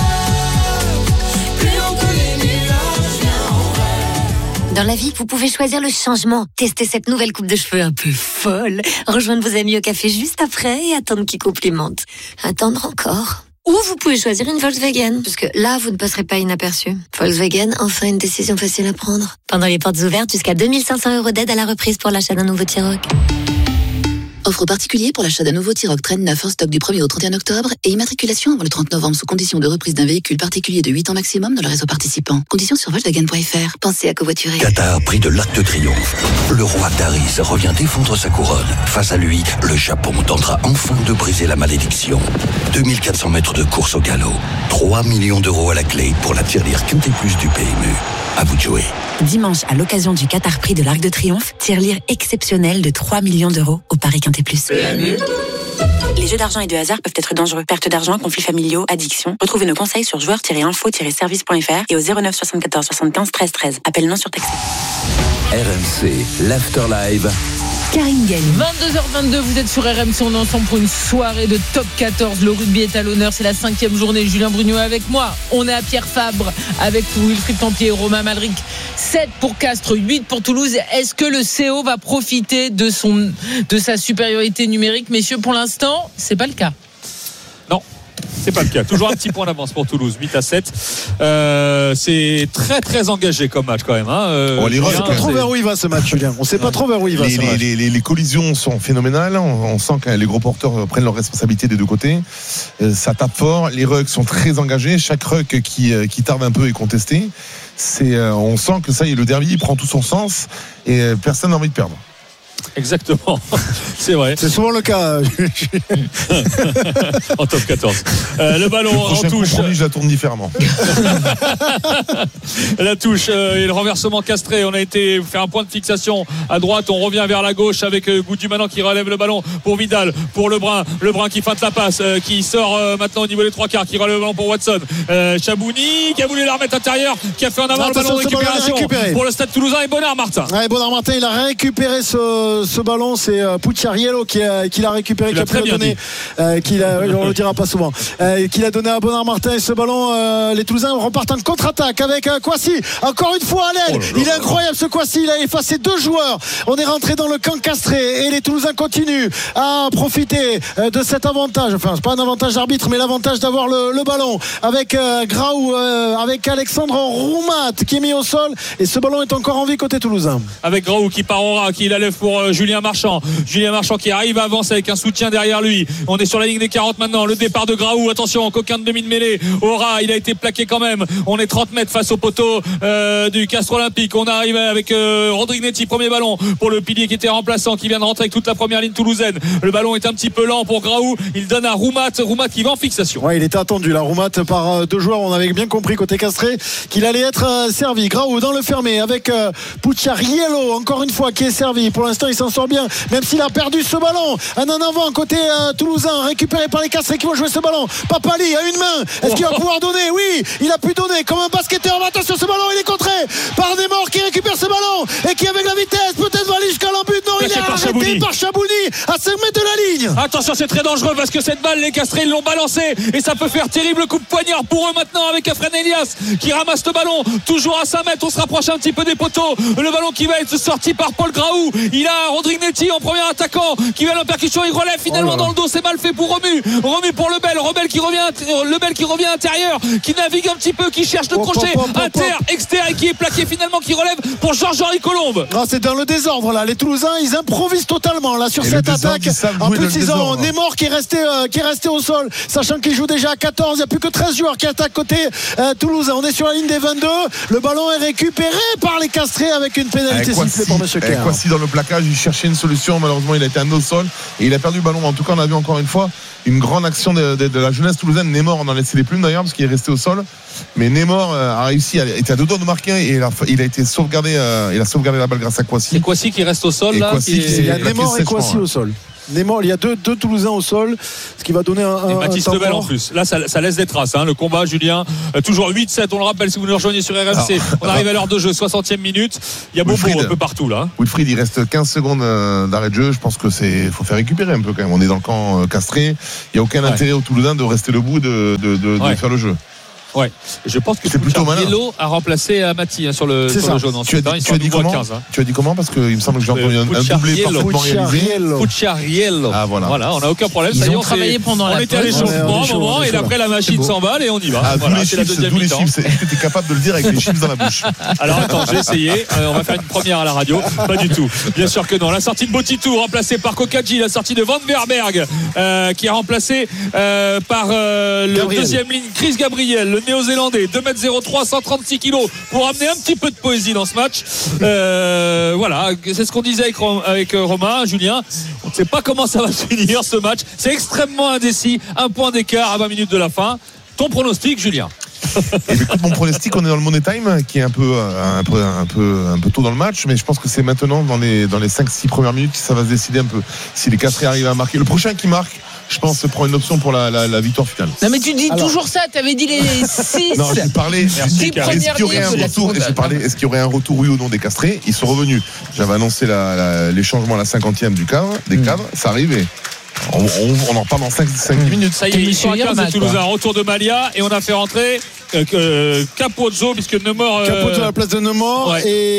Speaker 14: Dans la vie, vous pouvez choisir le changement. Testez cette nouvelle coupe de cheveux un peu folle. Rejoindre vos amis au café juste après et attendre qu'ils complimentent. Attendre encore. Ou vous pouvez choisir une Volkswagen, parce que là, vous ne passerez pas inaperçu. Volkswagen, enfin une décision facile à prendre. Pendant les portes ouvertes, jusqu'à 2500 € d'aide à la reprise pour l'achat d'un nouveau T-Roc.
Speaker 15: Offre particulier pour l'achat d'un nouveau T-Roc Train 9 en stock du 1er au 31 octobre et immatriculation avant le 30 novembre sous condition de reprise d'un véhicule particulier de 8 ans maximum dans le réseau participant. Conditions sur Volkswagen.fr. Pensez à covoiturer.
Speaker 16: Qatar, prix de l'Arc de Triomphe. Le roi Daris revient défendre sa couronne. Face à lui, le Japon tentera enfin de briser la malédiction. 2400 mètres de course au galop. 3 millions d'euros à la clé pour la tirelire Quintet Plus du PMU. À vous de jouer.
Speaker 12: Dimanche, à l'occasion du Qatar Prix de l'Arc de Triomphe, tirelire exceptionnelle de 3 millions d'euros au Paris Quintet Plus.
Speaker 17: Les jeux d'argent et de hasard peuvent être dangereux. Perte d'argent, conflits familiaux, addiction. Retrouvez nos conseils sur joueurs-info-service.fr et au 09 74 75 13 13. Appel non surtaxé.
Speaker 6: RMC, l'After Live.
Speaker 1: Karine Gagne. 22h22, vous êtes sur RMC, on est ensemble pour une soirée de top 14. Le rugby est à l'honneur, c'est la 5e journée. Julien Brugnot avec moi. On est à Pierre Fabre avec Wilfried Tempier et Romain Malric. 7 pour Castres, 8 pour Toulouse. Est-ce que le CO va profiter de sa supériorité numérique? Messieurs, pour l'instant, c'est pas le cas.
Speaker 3: Non. C'est pas le cas. Toujours un petit point d'avance pour Toulouse, 8-7. C'est très très engagé comme match quand même.
Speaker 5: On ne sait pas trop vers où il va ce match, Julien. On ne sait pas trop vers où il va.
Speaker 4: Les collisions sont phénoménales. On sent que les gros porteurs prennent leurs responsabilités des deux côtés. Ça tape fort. Les rucks sont très engagés. Chaque ruck qui tarde un peu est contesté. On sent que ça y est, le derby prend tout son sens et personne n'a envie de perdre.
Speaker 3: Exactement, c'est vrai.
Speaker 5: C'est souvent le cas
Speaker 3: en top 14. Le ballon en touche.
Speaker 4: Je la tourne différemment.
Speaker 3: La touche et le renversement castré. On a été faire un point de fixation à droite. On revient vers la gauche avec Goudu maintenant qui relève le ballon pour Vidal, pour Lebrun qui feinte la passe, qui sort maintenant au niveau des 3/4, qui relève le ballon pour Watson. Chabouni qui a voulu la remettre intérieure, qui a fait en avant le ballon de récupération pour le Stade Toulousain et Bonnard Martin.
Speaker 5: Ouais, Bonnard Martin, il a récupéré ce ballon, c'est Pucciariello qui l'a récupéré, qui a pu le donner, on le dira pas souvent, qui l'a donné à Bonnard Martin. Et ce ballon, les Toulousains repartent en contre-attaque avec Kouassi, encore une fois à l'aile. Il est incroyable ce Kouassi, il a effacé 2 joueurs. On est rentré dans le camp castré et les Toulousains continuent à profiter de cet avantage, enfin c'est pas un avantage d'arbitre mais l'avantage d'avoir le ballon avec Graou, avec Alexandre Roumat qui est mis au sol et ce ballon est encore en vie côté toulousain.
Speaker 3: Avec Graou qui part au ras, qui la lève pour Julien Marchand qui arrive, avance avec un soutien derrière lui. On est sur la ligne des 40 maintenant. Le départ de Graou, attention, coquin de demi de mêlée. Aura, il a été plaqué quand même. On est 30 mètres face au poteau du Castres Olympique. On arrive avec Rodrigue Netti, premier ballon pour le pilier qui était remplaçant, qui vient de rentrer avec toute la première ligne toulousaine. Le ballon est un petit peu lent pour Graou. Il donne à Roumat qui va en fixation.
Speaker 5: Ouais, il était attendu là, Roumat par 2 joueurs. On avait bien compris côté castré qu'il allait être servi. Graou dans le fermé avec Pucciariello encore une fois qui est servi. Pour l'instant, il s'en sort bien, même s'il a perdu ce ballon. Un en avant côté toulousain, récupéré par les Castrés qui vont jouer ce ballon. Papali à une main. Est-ce qu'il va pouvoir donner? Oui, il a pu donner comme un basketteur. Mais attention, ce ballon, il est contré par Desmorts qui récupère ce ballon et qui, avec la vitesse, peut-être va aller jusqu'à l'embut. Non, il est arrêté par Chabouni à 5 mètres de la ligne.
Speaker 3: Attention, c'est très dangereux parce que cette balle, les Castrés, ils l'ont balancée et ça peut faire terrible coup de poignard pour eux maintenant avec Afren Elias qui ramasse le ballon. Toujours à 5 mètres, on se rapproche un petit peu des poteaux. Le ballon qui va être sorti par Paul Graou. Il a a Rodrignetti en premier attaquant qui va en percussion, il relève finalement dans le dos, c'est mal fait pour Romu pour Lebel qui revient intérieur, qui navigue un petit peu, qui cherche le crochet externe et qui est plaqué finalement, qui relève pour Georges-Henri Colombe.
Speaker 5: C'est dans le désordre là, les Toulousains ils improvisent totalement là sur cette attaque. En plus ils ont Neymar qui est resté au sol, sachant qu'il joue déjà à 14, il n'y a plus que 13 joueurs qui attaquent côté Toulousain. On est sur la ligne des 22, le ballon est récupéré par les Castrés avec une pénalité sifflée pour M. Kerr.
Speaker 4: Kwasi dans le plaquage, il cherchait une solution, malheureusement il a été amené au sol et il a perdu le ballon. En tout cas on a vu encore une fois une grande action de la jeunesse toulousaine. Neymar on en a laissé les plumes d'ailleurs parce qu'il est resté au sol, mais Neymar a réussi, il était à deux doigts de marquer et il a été sauvegardé, il a sauvegardé la balle grâce à Kwasi.
Speaker 3: C'est Kwasi qui reste au sol là,
Speaker 5: il y a Neymar et Kwasi au sol. Neymar, il y a deux Toulousains au sol, ce qui va donner un
Speaker 3: Baptiste Lebel en plus. Là, ça laisse des traces. Le combat, Julien, toujours 8-7. On le rappelle si vous nous rejoignez sur RMC. On arrive à l'heure de jeu, 60e minute. Il y a beaucoup un peu partout là.
Speaker 4: Wilfried, il reste 15 secondes d'arrêt de jeu. Je pense que faut faire récupérer un peu quand même. On est dans le camp Castré. Il n'y a aucun intérêt aux Toulousains de rester debout, de faire le jeu.
Speaker 3: Ouais, je pense que c'est plutôt malin. Yellow a remplacé Amati sur le jaune.
Speaker 4: Tu as dit comment 15, Tu as dit comment parce qu'il me semble que j'ai entendu un doublé parfaitement réalisé.
Speaker 3: Pucciariello.
Speaker 4: Ah voilà,
Speaker 3: on n'a aucun problème.
Speaker 1: Ils ont travaillé pendant la pause.
Speaker 3: On était à l'échauffement un moment et après la machine s'emballe et on y va.
Speaker 4: C'est la deuxième mi-temps. Tu étais capable de le dire avec les chips dans la bouche.
Speaker 3: Alors attends, j'ai essayé. On va faire une première à la radio. Pas du tout. Bien sûr que non. La sortie de Botitou remplacée par Kokadji, la sortie de Van Verberg qui est remplacé par le deuxième ligne Chris Gabriel, le néo-zélandais, 2m03, 136 kg pour amener un petit peu de poésie dans ce match. Voilà, c'est ce qu'on disait avec Romain, Julien. On ne sait pas comment ça va se finir ce match. C'est extrêmement indécis. Un point d'écart à 20 minutes de la fin. Ton pronostic, Julien?
Speaker 4: Écoute, mon pronostic, on est dans le Money Time qui est un peu tôt dans le match, mais je pense que c'est maintenant dans les 5-6 premières minutes que ça va se décider un peu. Si les Castrés arrivent à marquer, le prochain qui marque, je pense, prend une option pour la victoire finale.
Speaker 1: Non mais tu dis toujours ça, tu avais dit les 6.
Speaker 4: Non, j'ai parlé. Est-ce qu'il y aurait un retour, oui ou non, des Castrés? Ils sont revenus. J'avais annoncé les changements à la 50e des cadres. Ça arrive et on en parle dans 5 minutes.
Speaker 3: Ça y est, ils sont à 15 à Toulouse. Un retour de Malia et on a fait rentrer Capozzo puisque Neymar
Speaker 5: Capozzo à la place de Neymar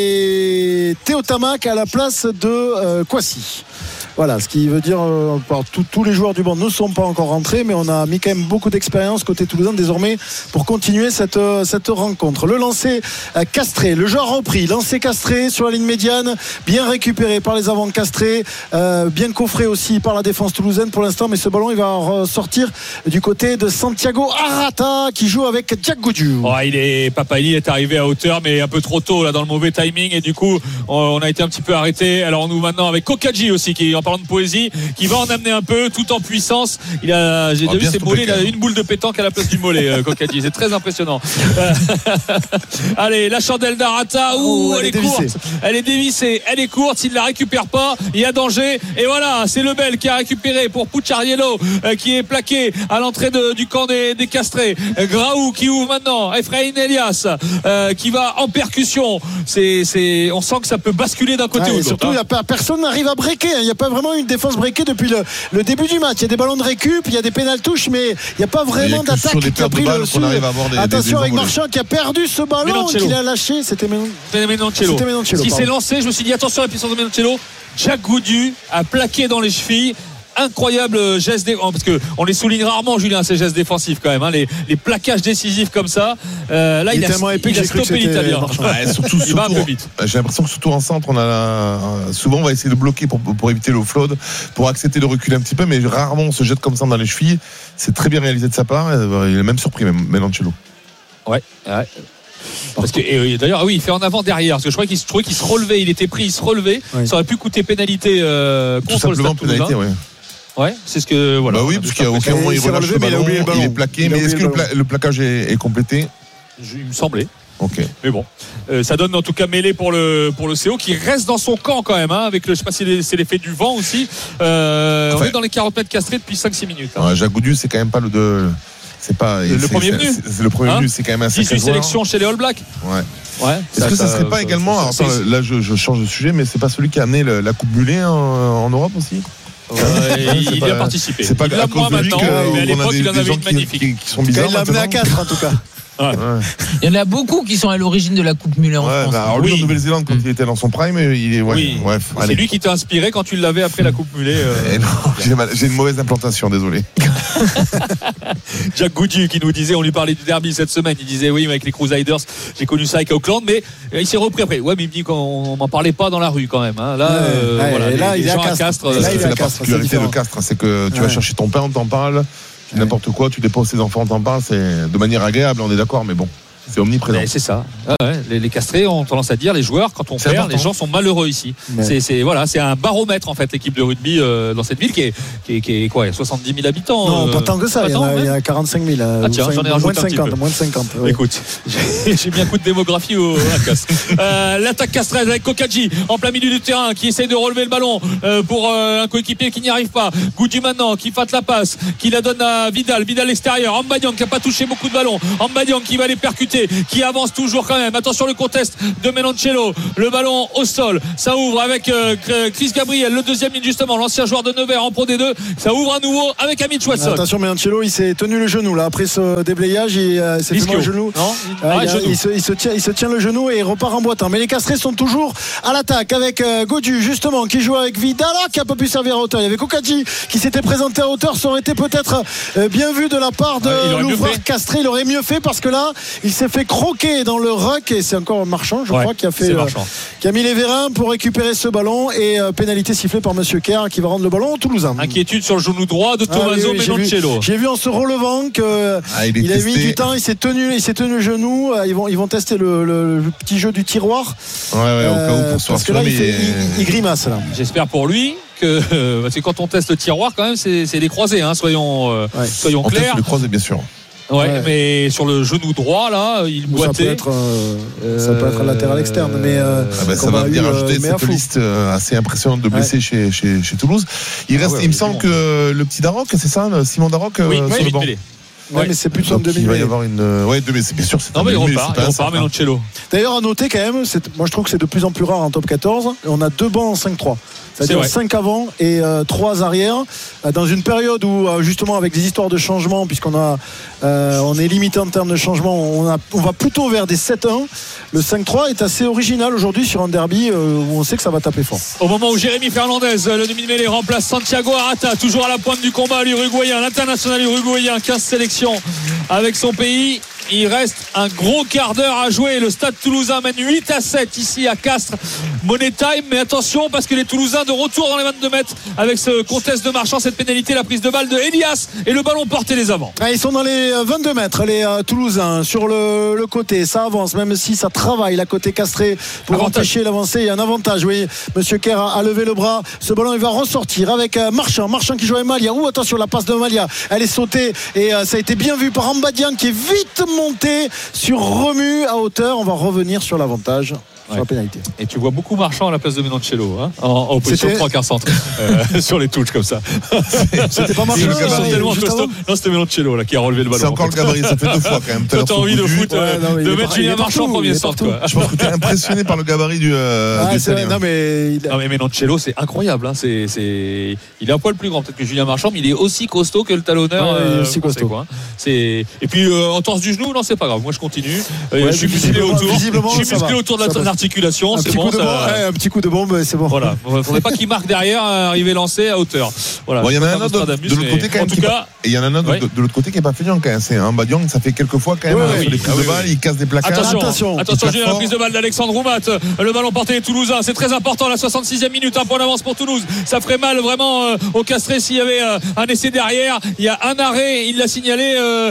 Speaker 5: et Théo Tamac à la place de Kwasi. Voilà, ce qui veut dire tous les joueurs du banc ne sont pas encore rentrés, mais on a mis quand même beaucoup d'expérience côté toulousain désormais pour continuer cette rencontre. Le lancer Castré, le joueur repris, lancer Castré sur la ligne médiane, bien récupéré par les avants Castré, bien coffré aussi par la défense toulousaine pour l'instant, mais ce ballon il va ressortir du côté de Santiago Arata qui joue avec Jack Goudiou.
Speaker 3: Papaili est arrivé à hauteur mais un peu trop tôt là dans le mauvais timing et du coup on a été un petit peu arrêté. Alors on nous maintenant avec Kokadji aussi qui en parlant de poésie, qui va en amener un peu tout en puissance. J'ai déjà vu ses mollets, il a une boule de pétanque à la place du mollet, Kokadji, c'est très impressionnant. Allez, la chandelle d'Arata, elle est courte, elle est dévissée, elle est courte, s'il ne la récupère pas, il y a danger. Et voilà, c'est Lebel qui a récupéré pour Pucciariello qui est plaqué à l'entrée du camp des Castrés. Graou qui ouvre maintenant, Efraïn Elias qui va en percussion. On sent que ça peut basculer d'un côté ou de l'autre.
Speaker 5: Surtout, personne n'arrive à breaker, il n'y a pas vraiment une défense breakée depuis le début du match. Il y a des ballons de récup, il y a des pénaltouches, mais il n'y a pas vraiment d'attaque qui a pris le dessus. Attention avec Marchand qui a perdu ce ballon, qu'il a lâché. C'était Menoncello.
Speaker 3: Qui s'est lancé, je me suis dit attention à la puissance de Menoncello. Jack Goudiou a plaqué dans les chevilles. Incroyable geste parce que on les souligne rarement, Julien, ces gestes défensifs quand même, les plaquages décisifs comme ça. Là il a stoppé l'Italien. Il va un peu vite.
Speaker 4: J'ai l'impression que surtout en centre souvent on va essayer de bloquer pour éviter l'offload, pour accepter de reculer un petit peu, mais rarement on se jette comme ça dans les chevilles. C'est très bien réalisé de sa part. Il est même surpris, même Menoncello.
Speaker 3: Ouais. Parce que d'ailleurs il fait en avant derrière parce que je trouvais qu'il se relevait, il était pris, il se relevait. Ça aurait pu coûter pénalité contre le Stade Toulousain. Ouais, c'est ce que voilà.
Speaker 4: Oui, parce qu'à aucun moment il relâche le ballon, il est plaqué. Mais est-ce que le plaquage est complété?
Speaker 3: Il me semblait.
Speaker 4: Ok.
Speaker 3: Mais bon, ça donne en tout cas mêlée pour le CO qui reste dans son camp quand même, avec je sais pas si c'est l'effet du vent aussi. On est dans les 40 mètres Castrés depuis 5-6 minutes.
Speaker 4: Jacques Goudiou, c'est quand même pas le
Speaker 3: premier venu.
Speaker 4: C'est le premier venu, c'est quand même un sacré
Speaker 3: 18 sélections chez les All Blacks.
Speaker 4: Ouais. Est-ce que ça serait pas également là je change de sujet, mais c'est pas celui qui a amené la Coupe Mulet en Europe aussi?
Speaker 3: Il y a participé.
Speaker 4: C'est pas
Speaker 3: à cause de lui
Speaker 4: maintenant,
Speaker 3: mais à l'époque il en avait une magnifique.
Speaker 4: Qui sont bizarres.
Speaker 5: Il l'a amené à 4 en tout cas.
Speaker 1: Il y en a beaucoup qui sont à l'origine de la Coupe Muller en France.
Speaker 4: Alors lui en Nouvelle-Zélande quand il était dans son prime, il est bref.
Speaker 3: C'est lui qui t'a inspiré quand tu l'avais après la Coupe Mulet.
Speaker 4: Non, j'ai une mauvaise implantation, désolé.
Speaker 3: Jack Goody qui nous disait, on lui parlait du derby cette semaine, il disait oui, mais avec les Crusaders, j'ai connu ça avec Auckland, mais il s'est repris après. Ouais, mais il me dit qu'on m'en parlait pas dans la rue quand même. Hein. Là,
Speaker 5: là,
Speaker 3: les gens à Castres.
Speaker 4: C'est la particularité de Castres, c'est que tu vas chercher ton pain, on t'en parle, n'importe quoi, tu déposes tes enfants, on t'en parle, c'est de manière agréable, on est d'accord, mais bon. C'est omniprésent.
Speaker 3: C'est ça. Les castrés ont tendance à dire, les joueurs, quand on perd, les gens sont malheureux ici. C'est un baromètre en fait, l'équipe de rugby dans cette ville qui est quoi, 70 000 habitants.
Speaker 5: Non, pas tant que ça. Il y a 45 000.
Speaker 3: Ah tiens, j'en ai rajouté un petit peu.
Speaker 5: Moins de 50. Ouais.
Speaker 3: Écoute, j'ai mis un coup de démographie à Castres. L'attaque castraise avec Kokadji en plein milieu du terrain qui essaye de relever le ballon pour un coéquipier qui n'y arrive pas. Goudu maintenant qui fate la passe, qui la donne à Vidal extérieur. Ambadian qui n'a pas touché beaucoup de ballons. Ambadian qui va les percuter, qui avance toujours quand même. Attention le contest de Menoncello, le ballon au sol, ça ouvre avec Chris Gabriel, le deuxième ligne justement, l'ancien joueur de Nevers en Pro D2, ça ouvre à nouveau avec Amit Watson.
Speaker 5: Attention, Menoncello, il s'est tenu le genou là après ce déblayage, il s'est fait mal le genou. Il se tient le genou et il repart en boitant. Mais les Castrés sont toujours à l'attaque avec Godu justement qui joue avec Vidal qui a pas pu servir à hauteur. Il y avait Kokadji qui s'était présenté à hauteur, ça aurait été peut-être bien vu de la part de l'ouvreur castré. Il aurait mieux fait parce que là il s'est fait croquer dans le ruck et c'est encore Marchand je crois qui a mis les vérins pour récupérer ce ballon et pénalité sifflée par Monsieur Kerr qui va rendre le ballon aux Toulousains.
Speaker 3: Inquiétude sur le genou droit de Tommaso Menoncello.
Speaker 5: J'ai vu en se relevant qu'il a mis du temps, il s'est tenu le genou. Ils vont tester le petit jeu du tiroir
Speaker 4: au cas où pour
Speaker 5: parce que là il grimace là.
Speaker 3: J'espère pour lui parce que quand on teste le tiroir quand même c'est des croisés soyons clairs.
Speaker 4: On teste les croisés bien sûr.
Speaker 3: Mais sur le genou droit là, il boitait.
Speaker 5: Ça peut être latéral externe, mais
Speaker 4: ça va bien rajouter cette liste assez impressionnante de blessés chez Toulouse. Il me semble que le petit Darroch, c'est ça, Simon Darroch, sur le banc.
Speaker 5: Mais c'est plus de demi.
Speaker 4: Il va y avoir une. C'est bien sûr.
Speaker 3: Non, mais il repart, Menoncello.
Speaker 5: D'ailleurs, à noter quand même, moi je trouve que c'est de plus en plus rare en top 14. On a 2 bancs en 5-3. C'est-à-dire 5 avant et 3 arrière. Dans une période où, justement, avec des histoires de changement, on est limité en termes de changement, on va plutôt vers des 7-1. Le 5-3 est assez original aujourd'hui sur un derby où on sait que ça va taper fort.
Speaker 3: Au moment où Jérémy Fernandez, le demi-mêlée, remplace Santiago Arata, toujours à la pointe du combat, l'Uruguayen, l'international uruguayen, 15 sélections avec son pays. Il reste un gros quart d'heure à jouer. Le Stade Toulousain mène 8-7 ici à Castres. Money time, mais attention parce que les Toulousains de retour dans les 22 mètres avec ce contest de Marchand, cette pénalité, la prise de balle de Elias et le ballon porté les avants.
Speaker 5: Ils sont dans les 22 mètres, les Toulousains sur le côté. Ça avance, même si ça travaille la côté castré pour empêcher l'avancée. Il y a un avantage. Oui, Monsieur Kerr a levé le bras. Ce ballon, il va ressortir avec Marchand qui joue avec Malia. Attention, la passe de Malia, elle est sautée et ça a été bien vu par Ambadian qui est vite monté sur Remu à hauteur. On va revenir sur l'avantage. Sur la pénalité.
Speaker 3: Et tu vois beaucoup Marchand à la place de Menoncello en position de 3/4 centre sur les touches comme ça.
Speaker 5: C'était pas Marchand
Speaker 3: non, c'était Menoncello là, qui a relevé le ballon.
Speaker 4: C'est encore le gabarit, ça fait 2 fois quand même.
Speaker 3: Toi t'as envie de mettre Julien Marchand en premier centre.
Speaker 4: Je pense que tu es impressionné par le gabarit du Italien.
Speaker 3: Non mais Menoncello c'est incroyable. Il est un poil plus grand peut-être que Julien Marchand, mais il est aussi costaud que le talonneur.
Speaker 5: Il est aussi costaud.
Speaker 3: Et puis en torse du genou, non c'est pas grave. Moi je continue. Je suis musclé autour de la articulation, c'est bon.
Speaker 5: Un petit coup de bombe, c'est bon.
Speaker 3: Voilà. Il ne faudrait pas qu'il marque derrière, arriver lancé à hauteur. Voilà.
Speaker 4: Il y en a un autre de l'autre côté quand même. Et il y en a un autre de l'autre côté qui n'est pas feignant quand même. C'est un Badian, ça fait quelques fois quand même sur les prises de balle, il casse des placards.
Speaker 3: Attention, j'ai la prise de balle d'Alexandre Roumat. Le ballon porté les Toulousains, c'est très important. La 66e minute, un point d'avance pour Toulouse. Ça ferait mal vraiment au Castré s'il y avait un essai derrière. Il y a un arrêt, il l'a signalé.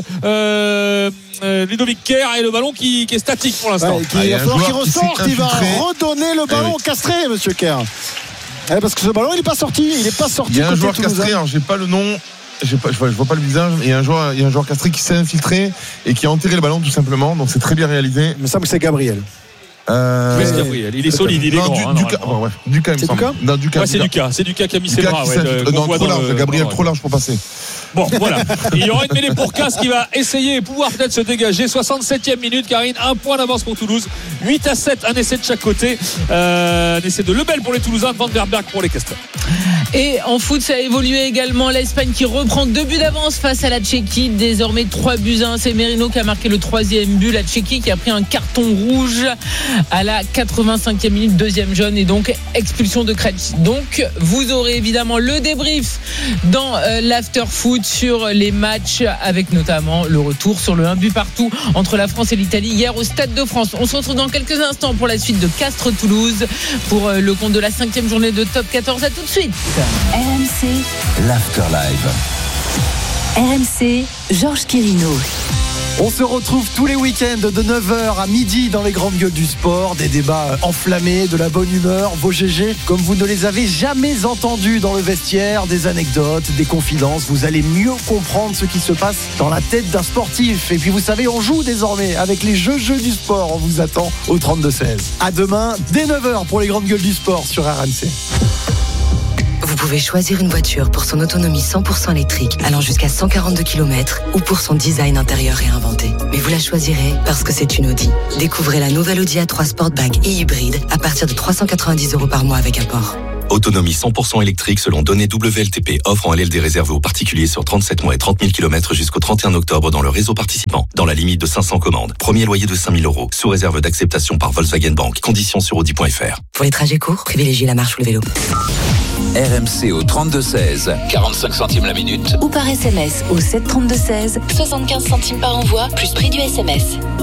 Speaker 3: Ludovic Kerr et le ballon qui est statique pour l'instant.
Speaker 5: Il va falloir qu'il ressorte, il va redonner le ballon castré, Monsieur Kerr. Parce que ce ballon il n'est pas sorti.
Speaker 4: Il y a un joueur castré, alors j'ai pas le nom. Je vois pas le visage. Il y a un joueur castré qui s'est infiltré et qui a enterré le ballon tout simplement. Donc c'est très bien réalisé.
Speaker 5: Il me semble que c'est Gabriel.
Speaker 3: Gabriel, il est solide, il est grand.
Speaker 4: Ducas, il me semble.
Speaker 3: C'est Ducas qui a mis ses bras.
Speaker 4: Gabriel trop large pour passer.
Speaker 3: Bon, voilà. Il y aura une mêlée pour Castres qui va essayer et pouvoir peut-être se dégager. 67e minute, Karine. Un point d'avance pour Toulouse. 8-7, un essai de chaque côté. Un essai de Lebel pour les Toulousains, Van der Berg pour les Castrés.
Speaker 1: Et en foot, ça a évolué également. L'Espagne qui reprend 2 buts d'avance face à la Tchéquie. Désormais 3-1. C'est Merino qui a marqué le 3e but. La Tchéquie qui a pris un carton rouge à la 85e minute, 2e jaune, et donc expulsion de Kretsch. Donc vous aurez évidemment le débrief dans l'after foot sur les matchs, avec notamment le retour sur le 1 but partout entre la France et l'Italie hier au Stade de France. On se retrouve dans quelques instants pour la suite de Castres-Toulouse pour le compte de la 5e journée de Top 14. À tout de suite.
Speaker 13: RMC,
Speaker 16: l'Afterlive.
Speaker 13: RMC, Georges Quirino.
Speaker 5: On se retrouve tous les week-ends de 9h à midi dans les grandes gueules du sport. Des débats enflammés, de la bonne humeur, vos GG comme vous ne les avez jamais entendus dans le vestiaire, des anecdotes, des confidences. Vous allez mieux comprendre ce qui se passe dans la tête d'un sportif. Et puis vous savez, on joue désormais avec les jeux du sport. On vous attend au 32-16. À demain, dès 9h pour les grandes gueules du sport sur RMC.
Speaker 8: Vous pouvez choisir une voiture pour son autonomie 100% électrique allant jusqu'à 142 km ou pour son design intérieur réinventé. Mais vous la choisirez parce que c'est une Audi. Découvrez la nouvelle Audi A3 Sportback et hybride à partir de 390 € par mois avec apport.
Speaker 10: Autonomie 100% électrique selon données WLTP. Offre en LLD réservée aux particuliers sur 37 mois et 30 000 km jusqu'au 31 octobre dans le réseau participant. Dans la limite de 500 commandes. Premier loyer de 5 000 €. Sous réserve d'acceptation par Volkswagen Bank. Conditions sur Audi.fr.
Speaker 8: Pour les trajets courts, privilégiez la marche ou le vélo.
Speaker 6: RMC au 32-16, 45 centimes la minute.
Speaker 13: Ou par SMS au 732-16, 75 centimes par envoi, plus prix du SMS.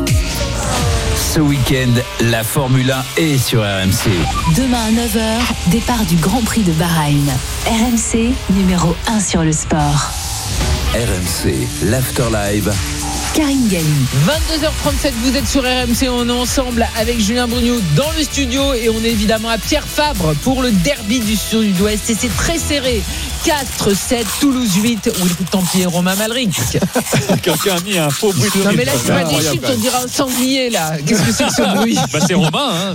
Speaker 6: Ce week-end, la Formule 1 est sur RMC.
Speaker 13: Demain à 9h, départ du Grand Prix de Bahreïn. RMC, numéro 1 sur le sport.
Speaker 6: RMC, l'Afterlive.
Speaker 13: Karine Galli.
Speaker 1: 22h37, vous êtes sur RMC, on est ensemble avec Julien Brugnaud dans le studio et on est évidemment à Pierre Fabre pour le derby du Sud-Ouest et c'est très serré. Castres 7, Toulouse 8. Ou le coup de Templier, Romain Malric.
Speaker 3: Quelqu'un a mis un faux bruit de
Speaker 1: non mais là c'est pas des chutes, on dirait un sanglier là. Qu'est-ce que c'est que ce bruit?
Speaker 3: Bah c'est Romain hein.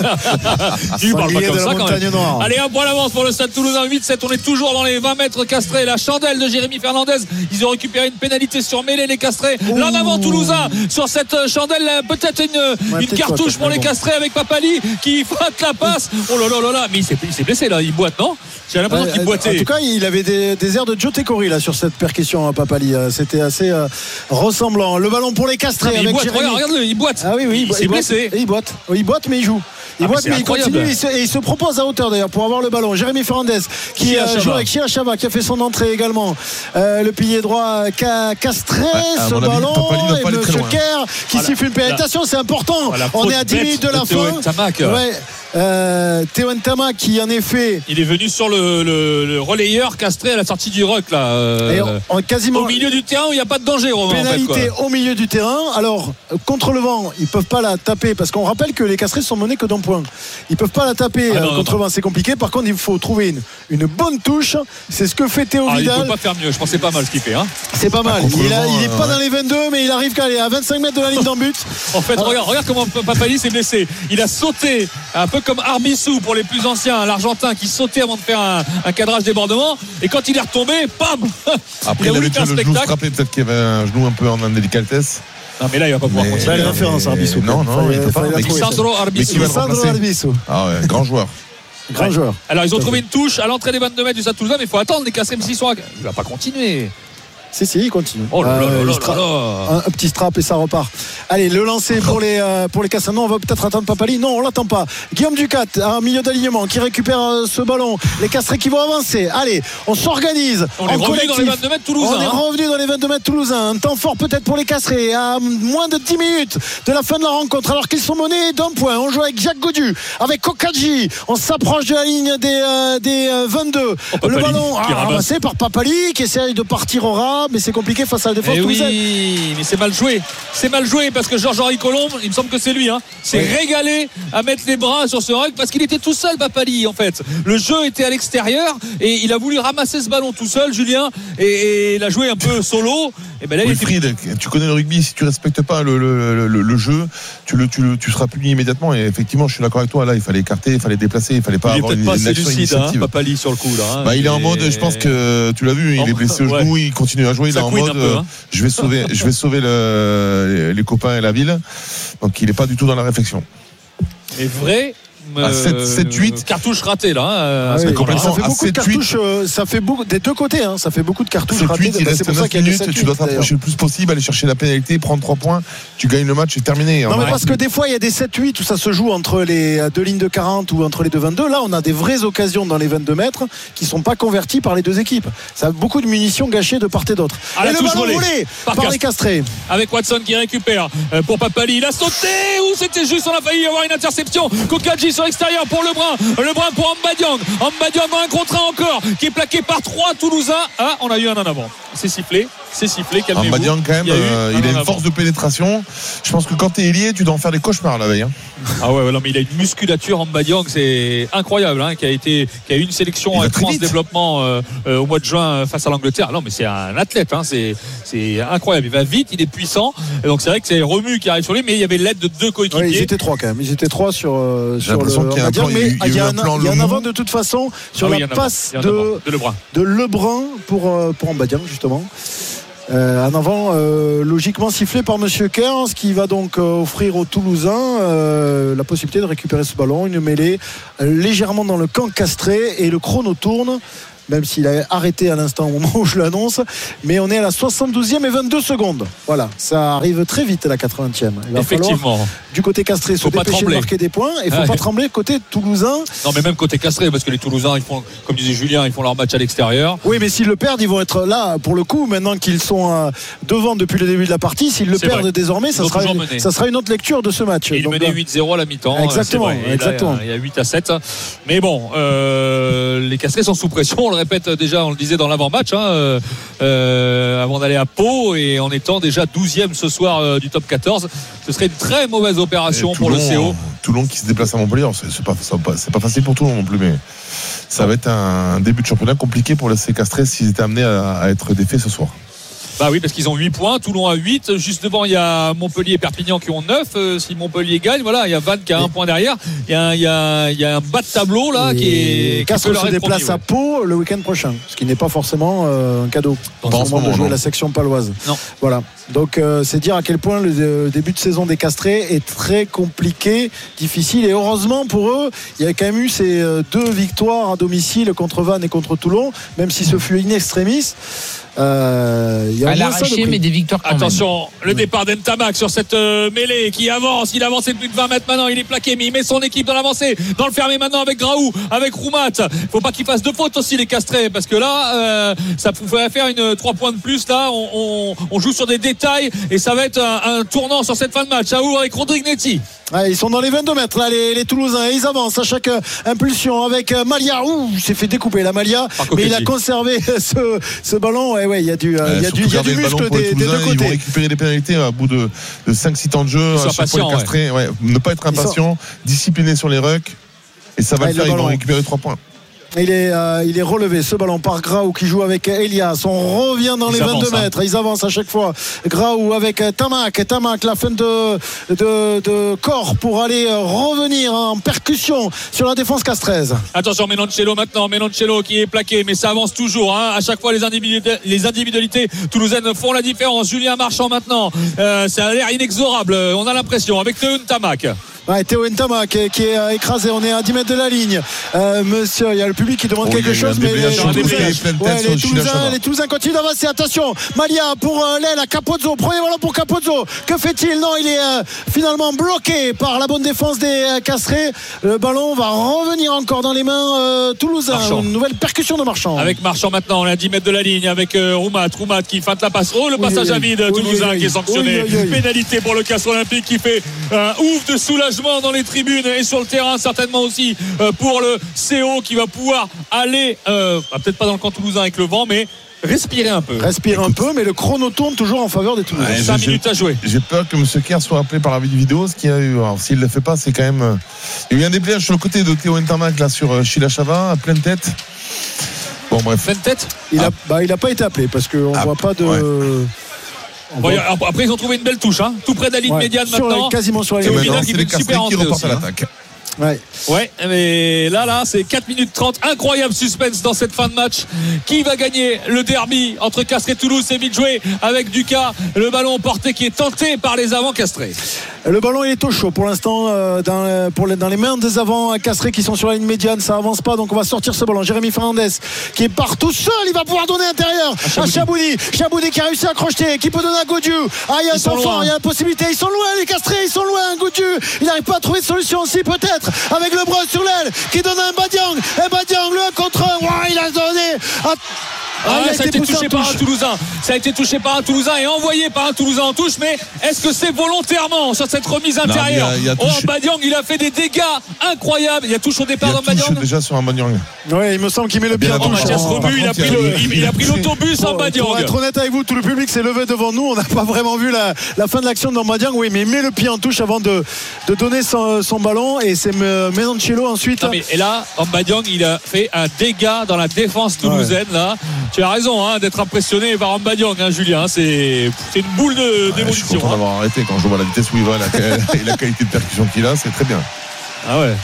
Speaker 3: Tu parles pas comme ça quand même. Noire. Allez, un point d'avance pour le Stade Toulousain 8-7. On est toujours dans les 20 mètres Castrés. La chandelle de Jérémy Fernandez. Ils ont récupéré une pénalité sur mêlée les Castrés. L'en avant Toulousain sur cette chandelle. Peut-être une cartouche pour les Castrés avec Papali qui frappe la passe. Oh là là là là. Mais il s'est blessé là. Il boite, non? J'ai l'impression qu'il boitait.
Speaker 5: En tout cas, il avait des airs de Joe Tekori là sur cette percussion à Papali. C'était assez ressemblant. Le ballon pour les Castrés.
Speaker 3: Avec regarde-le, il boite.
Speaker 5: Ah oui,
Speaker 3: il s'est blessé.
Speaker 5: Il boite. Il boite, mais il joue. Il boite, mais il continue et il se propose à hauteur d'ailleurs pour avoir le ballon. Jérémy Fernandez qui joue avec Chia Chava qui a fait son entrée également. Le pilier droit Castré, ce ballon et Monsieur Kerr qui siffle une pénalisation, c'est important. On est à 10 minutes de la fin. Théo Ntama qui en effet
Speaker 3: il est venu sur le relayeur Castré à la sortie du ruck là
Speaker 5: quasiment
Speaker 3: au milieu du terrain où il n'y a pas de danger Romain,
Speaker 5: pénalité
Speaker 3: en fait,
Speaker 5: au milieu du terrain. Alors contre le vent ils peuvent pas la taper parce qu'on rappelle que les Castrés sont menés que d'un point, ils peuvent pas la taper contre le vent, c'est compliqué. Par contre il faut trouver une bonne touche, c'est ce que fait Théo Vidal.
Speaker 3: Il peut pas faire mieux, je pense que c'est pas mal ce qu'il fait hein.
Speaker 5: C'est pas mal, il est pas dans les 22 mais il arrive qu'à aller à 25 mètres de la ligne d'en but.
Speaker 3: En fait regarde comment Papali s'est blessé, il a sauté un peu comme Arbissou pour les plus anciens, l'Argentin qui sautait avant de faire un cadrage débordement et quand il est retombé, bam.
Speaker 4: Après il avait déjà le genou frappé, peut-être qu'il y avait un genou un peu en indélicatesse.
Speaker 3: Non mais là il va pas pouvoir continuer.
Speaker 5: Les références Arbissou.
Speaker 4: Non, il peut pas.
Speaker 3: Sandro
Speaker 5: Arbissou.
Speaker 4: Ah ouais, grand joueur.
Speaker 5: Joueur.
Speaker 3: Alors ils ont trouvé une touche à l'entrée des 22 mètres du Stade Toulousain, mais il faut attendre les Castrés même s'ils sont. Il va pas continuer.
Speaker 5: Si, il continue.
Speaker 3: Oh là là.
Speaker 5: Un petit strap et ça repart. Allez, le lancer pour les Castrés. Non, on va peut-être attendre Papali. Non, on l'attend pas. Guillaume Ducat, en milieu d'alignement, qui récupère ce ballon. Les Castrés qui vont avancer. Allez, on s'organise.
Speaker 3: On est revenu dans les 22 mètres toulousains.
Speaker 5: On est revenu dans les 22 mètres toulousains. Un temps fort peut-être pour les Castrés. À moins de 10 minutes de la fin de la rencontre, alors qu'ils sont menés d'un point. On joue avec Jacques Godu, avec Kokadji. On s'approche de la ligne des 22. Le ballon ramassé par Papali qui essaye de partir au ras. Mais c'est compliqué face à la défense toulousaine.
Speaker 3: Oui, mais c'est mal joué parce que Georges-Henri Colombe, il me semble que c'est lui s'est régalé à mettre les bras sur ce ruck parce qu'il était tout seul Papali en fait. Le jeu était à l'extérieur et il a voulu ramasser ce ballon tout seul Julien et il a joué un peu solo. Et ben là,
Speaker 4: Wilfried, tu connais le rugby, si tu respectes pas le jeu, tu seras puni immédiatement. Et effectivement, je suis d'accord avec toi. Là, il fallait écarter, il fallait déplacer, il fallait pas avoir une action initiative.
Speaker 3: Papali sur le coup là.
Speaker 4: Il est en mode, je pense que tu l'as vu, il est blessé au genou, il continue à jouer. Il est en mode, je vais sauver les copains et la ville. Donc, il est pas du tout dans la réflexion.
Speaker 3: Et vrai.
Speaker 4: 7-8
Speaker 3: cartouches ratées là.
Speaker 5: Ça fait beaucoup de cartouches. Ça fait beaucoup des deux côtés. Ça fait beaucoup de cartouches ratées.
Speaker 4: Il reste 9 minutes. Tu dois t'approcher le plus possible, aller chercher la pénalité, prendre 3 points. Tu gagnes le match, c'est terminé.
Speaker 5: Non, mais parce que des fois il y a des 7-8 où ça se joue entre les deux lignes de 40 ou entre les deux 22. Là, on a des vraies occasions dans les 22 mètres qui sont pas converties par les deux équipes. Ça a beaucoup de munitions gâchées de part et d'autre. Et le ballon volé par les Castrés.
Speaker 3: Avec Watson qui récupère pour Papali. Il a sauté. Ou c'était juste, on a failli avoir une interception. Kokadji sur l'extérieur pour Lebrun pour Ambadiang dans un contre 1 encore qui est plaqué par 3 Toulousains. On a eu un en avant. C'est sifflé, calmez-vous.
Speaker 4: Ambadiang quand même, il a une force de pénétration. Je pense que quand t'es ailier, tu dois en faire des cauchemars la veille.
Speaker 3: Ah ouais, non, mais il a une musculature Ambadiang, c'est incroyable, qui a eu une sélection à France développement au mois de juin face à l'Angleterre. Non, mais c'est un athlète, c'est incroyable. Il va vite, il est puissant. Et donc c'est vrai que c'est Remu qui arrive sur lui, mais il y avait l'aide de 2 coéquipiers.
Speaker 5: Ils étaient 3 quand même. Ils étaient 3 sur
Speaker 4: J'ai l'impression qu'il y a un plan,
Speaker 5: mais il y a un avant de toute façon sur la passe de Lebrun pour Ambadiang justement. En avant, logiquement sifflé par Monsieur Kerr, ce qui va donc offrir aux Toulousains la possibilité de récupérer ce ballon, une mêlée légèrement dans le camp castré et le chrono tourne. Même s'il a arrêté à l'instant au moment où je l'annonce, mais on est à la 72e et 22 secondes. Voilà, ça arrive très vite à la 80e. Il va falloir, du côté castré, se dépêcher de marquer des points. Et il ne faut pas trembler côté toulousain.
Speaker 3: Non, mais même côté castré, parce que les Toulousains, ils font, comme disait Julien, ils font leur match à l'extérieur.
Speaker 5: Oui, mais s'ils le perdent, ils vont être là pour le coup. Maintenant qu'ils sont devant depuis le début de la partie, s'ils le perdent désormais, ça sera une autre lecture de ce match.
Speaker 3: Il menait 8-0 à la mi-temps.
Speaker 5: Exactement.
Speaker 3: Il y a 8-7. Mais bon, les castrés sont sous pression. On le répète déjà, on le disait dans l'avant-match avant d'aller à Pau, et en étant déjà 12e ce soir du top 14, ce serait une très mauvaise opération pour le CO.
Speaker 4: Toulon qui se déplace à Montpellier, c'est pas facile pour Toulon non plus, mais ça va être un début de championnat compliqué pour les Castrés s'ils étaient amenés à être défaits ce soir.
Speaker 3: Bah oui, parce qu'ils ont 8 points, Toulon a 8, juste devant il y a Montpellier et Perpignan qui ont 9. Si Montpellier gagne, voilà, il y a Vannes qui a 1 point derrière. Il y a un bas de tableau là qui
Speaker 5: Castres se déplace à Pau le week-end prochain, ce qui n'est pas forcément un cadeau dans ce moment de jouer la section paloise. Non. Voilà. Donc c'est dire à quel point le début de saison des Castrés est très compliqué, difficile, et heureusement pour eux, il y a quand même eu ces 2 victoires à domicile contre Vannes et contre Toulon, même si ce fut in extremis.
Speaker 1: Il y a l'arraché, mais des victoires quand
Speaker 3: attention,
Speaker 1: même.
Speaker 3: Le départ d'Entamac sur cette mêlée qui avance. Il avance de plus de 20 mètres maintenant. Il est plaqué, mais il met son équipe dans l'avancée, dans le fermé maintenant avec Graou, avec Roumat. Faut pas qu'il fasse de faute aussi les Castrés, parce que là ça pourrait faire 3 points de plus. Là on joue sur des détails et ça va être un tournant sur cette fin de match. Aour avec Rodriguetti.
Speaker 5: Ils sont dans les 22 mètres là, les Toulousains, et ils avancent à chaque impulsion avec Malia. Il s'est fait découper la Malia, mais il a conservé ce ballon. Il y a du muscle des deux côtés.
Speaker 4: Ils vont récupérer des pénalités à bout de 5-6 temps de jeu. À chaque fois, les Castrés, ne pas être impatient, discipliné sur les rucks, et ça va le faire. Ils vont récupérer 3 points.
Speaker 5: Il est relevé ce ballon par Graou qui joue avec Elias. On revient dans les 22 mètres. Ils avancent à chaque fois. Graou avec Tamac, la fin de corps pour aller revenir en percussion sur la défense castraise.
Speaker 3: Attention, Menoncello maintenant. Menoncello qui est plaqué, mais ça avance toujours. À chaque fois, les individualités toulousaines font la différence. Julien Marchand maintenant. Ça a l'air inexorable. On a l'impression avec Tamac.
Speaker 5: Théo Ntamak qui est écrasé, on est à 10 mètres de la ligne. Monsieur, il y a le public qui demande quelque chose, mais les Toulousains continuent d'avancer. Attention, Malia pour l'aile à Capozzo, premier ballon pour Capozzo. Que fait-il? Non, il est finalement bloqué par la bonne défense des Castrés. Le ballon va revenir encore dans les mains toulousains. Une nouvelle percussion de Marchand.
Speaker 3: Avec Marchand maintenant, on est à 10 mètres de la ligne avec Roumat qui feinte la passe. Le passage à vide toulousain qui est sanctionné. Pénalité pour le Castres Olympique qui fait un ouf de soulagement dans les tribunes et sur le terrain, certainement aussi pour le CO qui va pouvoir aller peut-être pas dans le camp toulousain avec le vent, mais respirer un peu,
Speaker 5: mais le chrono tourne toujours en faveur des Toulousains.
Speaker 3: 5 minutes à jouer.
Speaker 4: J'ai peur que M. Kerr soit appelé par la vidéo, ce qu'il y a eu. Alors, s'il ne le fait pas, c'est quand même il y a eu un dépliage sur le côté de Théo Ntamak là sur Chila Chava à pleine tête. Bon bref,
Speaker 3: pleine tête.
Speaker 5: Il a pas été appelé parce qu'on voit pas de
Speaker 3: Après ils ont trouvé une belle touche tout près de la ligne médiane maintenant,
Speaker 5: quasiment sur la
Speaker 4: ligne. C'est les Castrés qui repartent à l'attaque.
Speaker 3: Mais là c'est 4 minutes 30. Incroyable suspense dans cette fin de match. Qui va gagner le derby entre Castres et Toulouse? C'est vite joué avec Ducas, le ballon porté qui est tenté par les avants castrés.
Speaker 5: Le ballon il est au chaud pour l'instant dans les mains des avants Castré qui sont sur la ligne médiane. Ça avance pas, donc on va sortir ce ballon. Jérémy Fernandez qui part tout seul, il va pouvoir donner intérieur à Chaboudi qui a réussi à crocheter, qui peut donner à Gaudieu. Il y a un temps fort, il y a la possibilité. Ils sont loin les Castrés, ils sont loin. Gaudieu il n'arrive pas à trouver de solution aussi, peut-être avec Lebrun sur l'aile qui donne à Mbadiang le 1 contre 1. Il a donné
Speaker 3: ça a été touché par un Toulousain. Ça a été touché par un Toulousain et envoyé par un Toulousain en touche. Mais est-ce que c'est volontairement sur cette remise intérieure? Mbadiang, il a fait des dégâts incroyables. Il y a touche au départ d'Mbadiang.
Speaker 4: Déjà sur Mbadiang.
Speaker 5: Oui, il me semble qu'il met le pied en touche.
Speaker 3: Mathias Rebu, il a pris l'autobus Mbadiang.
Speaker 5: Pour être honnête avec vous, tout le public s'est levé devant nous. On n'a pas vraiment vu la fin de l'action de Mbadiang. Oui, mais il met le pied en touche avant de donner son ballon. Et c'est Mesancello ensuite.
Speaker 3: Et là, Mbadiang, il a fait un dégât dans la défense toulousaine. Là. Tu as raison d'être impressionné par Mbadiang, Julien. C'est une boule d'évolution.
Speaker 4: Je suis content d'avoir arrêté quand je vois la vitesse où il va et la qualité de percussion qu'il a, c'est très bien.
Speaker 3: Ah ouais.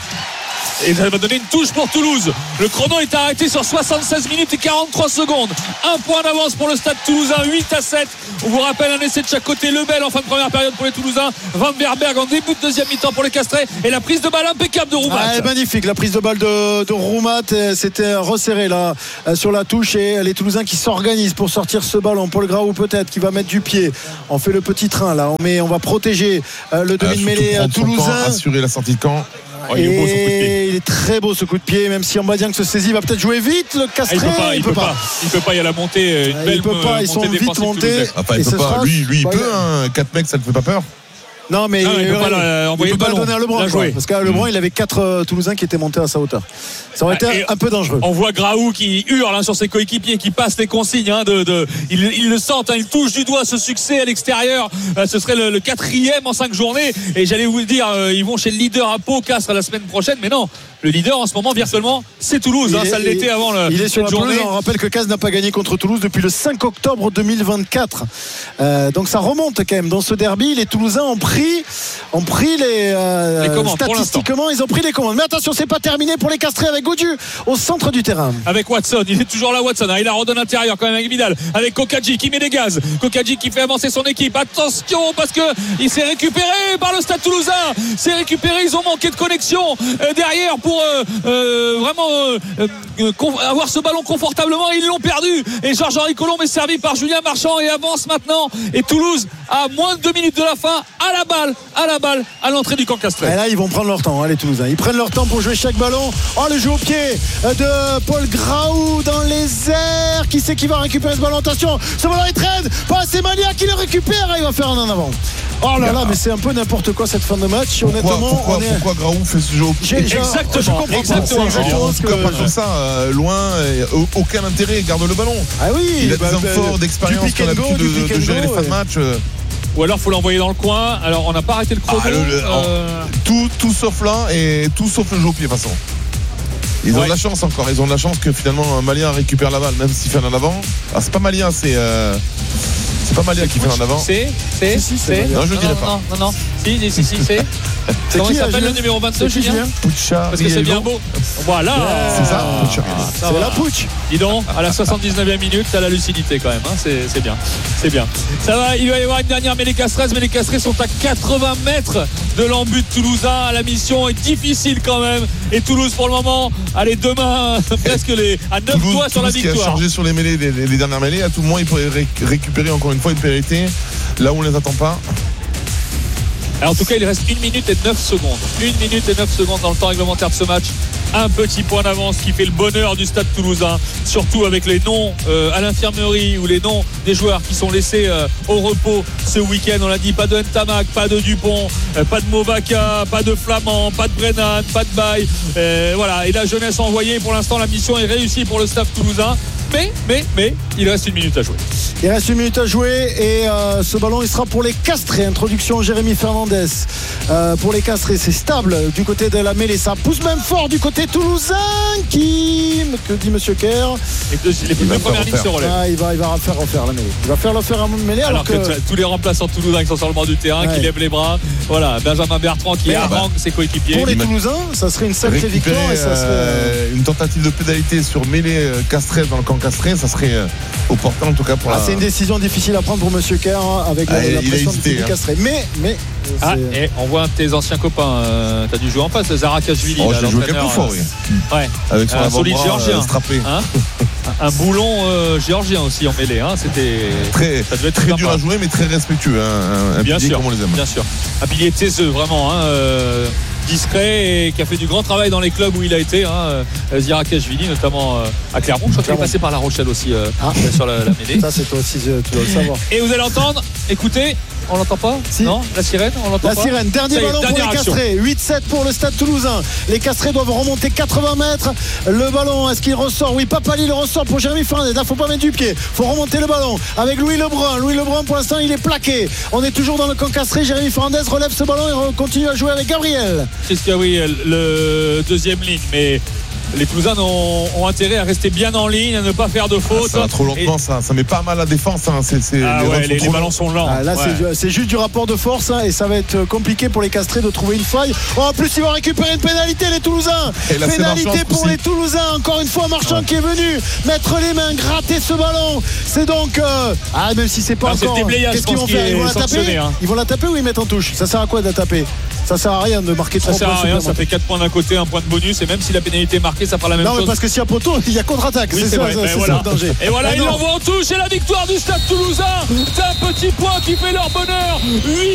Speaker 3: Et ça va donner une touche pour Toulouse. Le chrono est arrêté sur 76 minutes et 43 secondes. Un point d'avance pour le Stade Toulousain, 8-7. On vous rappelle un essai de chaque côté. Lebel en fin de première période pour les Toulousains. Van Berberg en début de deuxième mi-temps pour les Castrés. Et la prise de balle impeccable de Roumat.
Speaker 5: Magnifique, la prise de balle de Roumat. C'était resserré là sur la touche. Et les Toulousains qui s'organisent pour sortir ce ballon. Paul Graou peut-être qui va mettre du pied. On fait le petit train là. On va protéger le demi-mêlée toulousain.
Speaker 4: Assurer la sortie de camp.
Speaker 5: Il est très beau ce coup de pied, même si Mbadiang se saisit, il va peut-être jouer vite. Le Castré,
Speaker 3: il peut pas. Il y a la montée, une belle
Speaker 5: montée. Ils sont vite montés.
Speaker 4: Il peut pas. Lui il peut. 4 mecs, ça ne fait pas peur.
Speaker 5: Non, mais il peut pas le donner à Lebrun, parce qu'à Lebrun il avait 4 Toulousains qui étaient montés à sa hauteur. Ça aurait été un peu dangereux.
Speaker 3: On voit Graou qui hurle sur ses coéquipiers, qui passe les consignes. Ils le sentent, ils touchent du doigt ce succès à l'extérieur. Ce serait le 4e en 5 journées. Et j'allais vous le dire, ils vont chez le leader à Pau, Castres la semaine prochaine. Mais non, le leader en ce moment, virtuellement, c'est Toulouse. Ça l'était avant
Speaker 5: il est sur la journée. On rappelle que Castres n'a pas gagné contre Toulouse depuis le 5 octobre 2024. Donc ça remonte quand même. Dans ce derby, les Toulousains ont pris les commandes. Statistiquement, ils ont pris les commandes. Mais attention, c'est pas terminé pour les Castrés avec Gaudieu au centre du terrain.
Speaker 3: Avec Watson, il est toujours là, Watson. Il la redonne intérieur quand même avec Vidal. Avec Kokadji qui met des gaz. Kokadji qui fait avancer son équipe. Attention, parce que il s'est récupéré par le Stade Toulousain. C'est récupéré. Ils ont manqué de connexion derrière pour vraiment avoir ce ballon confortablement. Ils l'ont perdu. Et Georges-Henri Colombe est servi par Julien Marchand et avance maintenant. Et Toulouse, à moins de 2 minutes de la fin, à la balle, à l'entrée du camp Castré.
Speaker 5: Et là, ils vont prendre leur temps, les Toulousains. Ils prennent leur temps pour jouer chaque ballon. Le jeu au pied de Paul Graou dans les airs. Qui c'est qui va récupérer ce ballon? Attention, ce ballon il traîne. C'est Malia qui le récupère. Il va faire un en avant. Mais c'est un peu n'importe quoi cette fin de match.
Speaker 4: Pourquoi Graou fait ce jeu au pied?
Speaker 3: Exactement. Je comprends.
Speaker 4: En tout cas, pas comme ça, loin, aucun intérêt. Garde le ballon. Il a des hommes forts d'expérience qui ont l'habitude de gérer les fins de match.
Speaker 3: Ou alors faut l'envoyer dans le coin. Alors on n'a pas arrêté le chrono.
Speaker 4: Tout sauf là et tout sauf le jeu au pied de toute façon. Ils ont de la chance encore. Ils ont de la chance que finalement Malien récupère la balle, même s'il fait en avant. Alors c'est pas Malien, c'est pas Malia qui fait en avant.
Speaker 3: C'est
Speaker 4: non, je ne dirais pas.
Speaker 3: Non. Si, c'est. Comment il s'appelle le numéro 22, Julien?
Speaker 4: Puccia.
Speaker 3: Parce que c'est bien beau. Voilà.
Speaker 4: C'est ça, Puccia.
Speaker 5: C'est la Puccia.
Speaker 3: Dis donc, à la 79e minute, t'as la lucidité quand même. C'est bien. Ça va, il va y avoir une dernière mêlée Castres. Mais les Castrés sont à 80 mètres de l'embut toulousain. La mission est difficile quand même. Et Toulouse, pour le moment, allez, demain, presque à 9 doigts sur la victoire.
Speaker 4: Qui a chargé sur les mêlées, les dernières mêlées. À tout moment, il pourrait récupérer encore une fois une pénalité là où on ne les attend pas.
Speaker 3: Alors, en tout cas, il reste 1 minute et 9 secondes. 1 minute et 9 secondes dans le temps réglementaire de ce match. Un petit point d'avance qui fait le bonheur du Stade Toulousain, surtout avec les noms à l'infirmerie ou les noms des joueurs qui sont laissés au repos ce week-end. On l'a dit, pas de Ntamak, pas de Dupont, pas de Movaka, pas de Flamand, pas de Brennan, pas de Baye. Voilà, et la jeunesse envoyée. Pour l'instant, la mission est réussie pour le staff toulousain. Mais il reste 1 minute à jouer.
Speaker 5: Il reste 1 minute à jouer et ce ballon il sera pour les Castrés. Introduction Jérémy Fernandez pour les Castrés. C'est stable du côté de la mêlée. Ça pousse même fort du côté toulousain. Que dit Monsieur Kerr?
Speaker 3: Les deux premières lignes se relèvent.
Speaker 5: Il va refaire la mêlée. Il va faire la mêlée
Speaker 3: alors que tous les remplaçants toulousains qui sont sur le bord du terrain, qui lèvent les bras. Voilà, Benjamin Bertrand qui harangue ses coéquipiers.
Speaker 5: Pour les Toulousains, ça serait une sacrée victoire. Et ça serait
Speaker 4: une tentative de pénalité sur mêlée Castrés dans le camp encastré, ça serait opportun en tout cas pour
Speaker 5: c'est une décision difficile à prendre pour Monsieur Kerr avec la pression du public castré. Mais
Speaker 3: et on voit un de tes anciens copains. T'as dû jouer en face, Zarakashvili.
Speaker 4: J'ai joué quelques fois, oui.
Speaker 3: Ouais.
Speaker 4: Avec son
Speaker 3: un solide géorgien.
Speaker 4: Strappé.
Speaker 3: Un boulon géorgien aussi en mêlée. C'était
Speaker 4: ça devait être très dur à jouer, mais très respectueux. Un
Speaker 3: bien
Speaker 4: pilier
Speaker 3: sûr,
Speaker 4: comme on les aime.
Speaker 3: Bien sûr. Un pilier taiseux, vraiment. Discret et qui a fait du grand travail dans les clubs où il a été, Zarakashvili, notamment à Clermont. Je crois qu'il est passé par La Rochelle aussi sur la mêlée.
Speaker 5: Ça, c'est toi aussi, tu dois le savoir.
Speaker 3: Et vous allez entendre, écoutez, on l'entend pas?
Speaker 5: Si.
Speaker 3: Non, la sirène, on l'entend pas.
Speaker 5: La sirène, dernier ballon pour les Castrés. 8-7 pour le Stade Toulousain. Les Castrés doivent remonter 80 mètres. Le ballon, est-ce qu'il ressort? Oui, Papali le ressort pour Jérémy Fernandez. Là, faut pas mettre du pied. Faut remonter le ballon avec Louis Lebrun. Louis Lebrun, pour l'instant, il est plaqué. On est toujours dans le camp Castré. Jérémy Fernandez relève ce ballon et continue à jouer avec Gabriel.
Speaker 3: C'est ce qu'il y a, oui, le deuxième ligne, mais les Toulousains ont intérêt à rester bien en ligne, à ne pas faire de faute.
Speaker 4: Ça va trop lentement, ça met pas mal la défense.
Speaker 3: Les ballons sont lents.
Speaker 5: Là, c'est juste du rapport de force et ça va être compliqué pour les Castrés de trouver une faille. En plus, ils vont récupérer une pénalité, les Toulousains. Pénalité pour les Toulousains. Encore une fois, Marchand qui est venu mettre les mains, gratter ce ballon. C'est donc même si c'est pas encore. Qu'est-ce qu'ils vont faire? Ils vont la taper. Ils vont la taper ou ils mettent en touche? Ça sert à quoi de la taper? Ça sert à rien de marquer 3 points.
Speaker 3: Ça sert à rien, ça fait 4 points d'un côté, 1 point de bonus, et même si la pénalité est marquée, ça fera la même chose.
Speaker 5: Non, mais parce que s'il y a poteau, il y a contre-attaque.
Speaker 3: Oui,
Speaker 5: c'est ça le danger.
Speaker 3: Et voilà, ils l'envoient en touche, et la victoire du Stade Toulousain d'un petit point qui fait leur bonheur.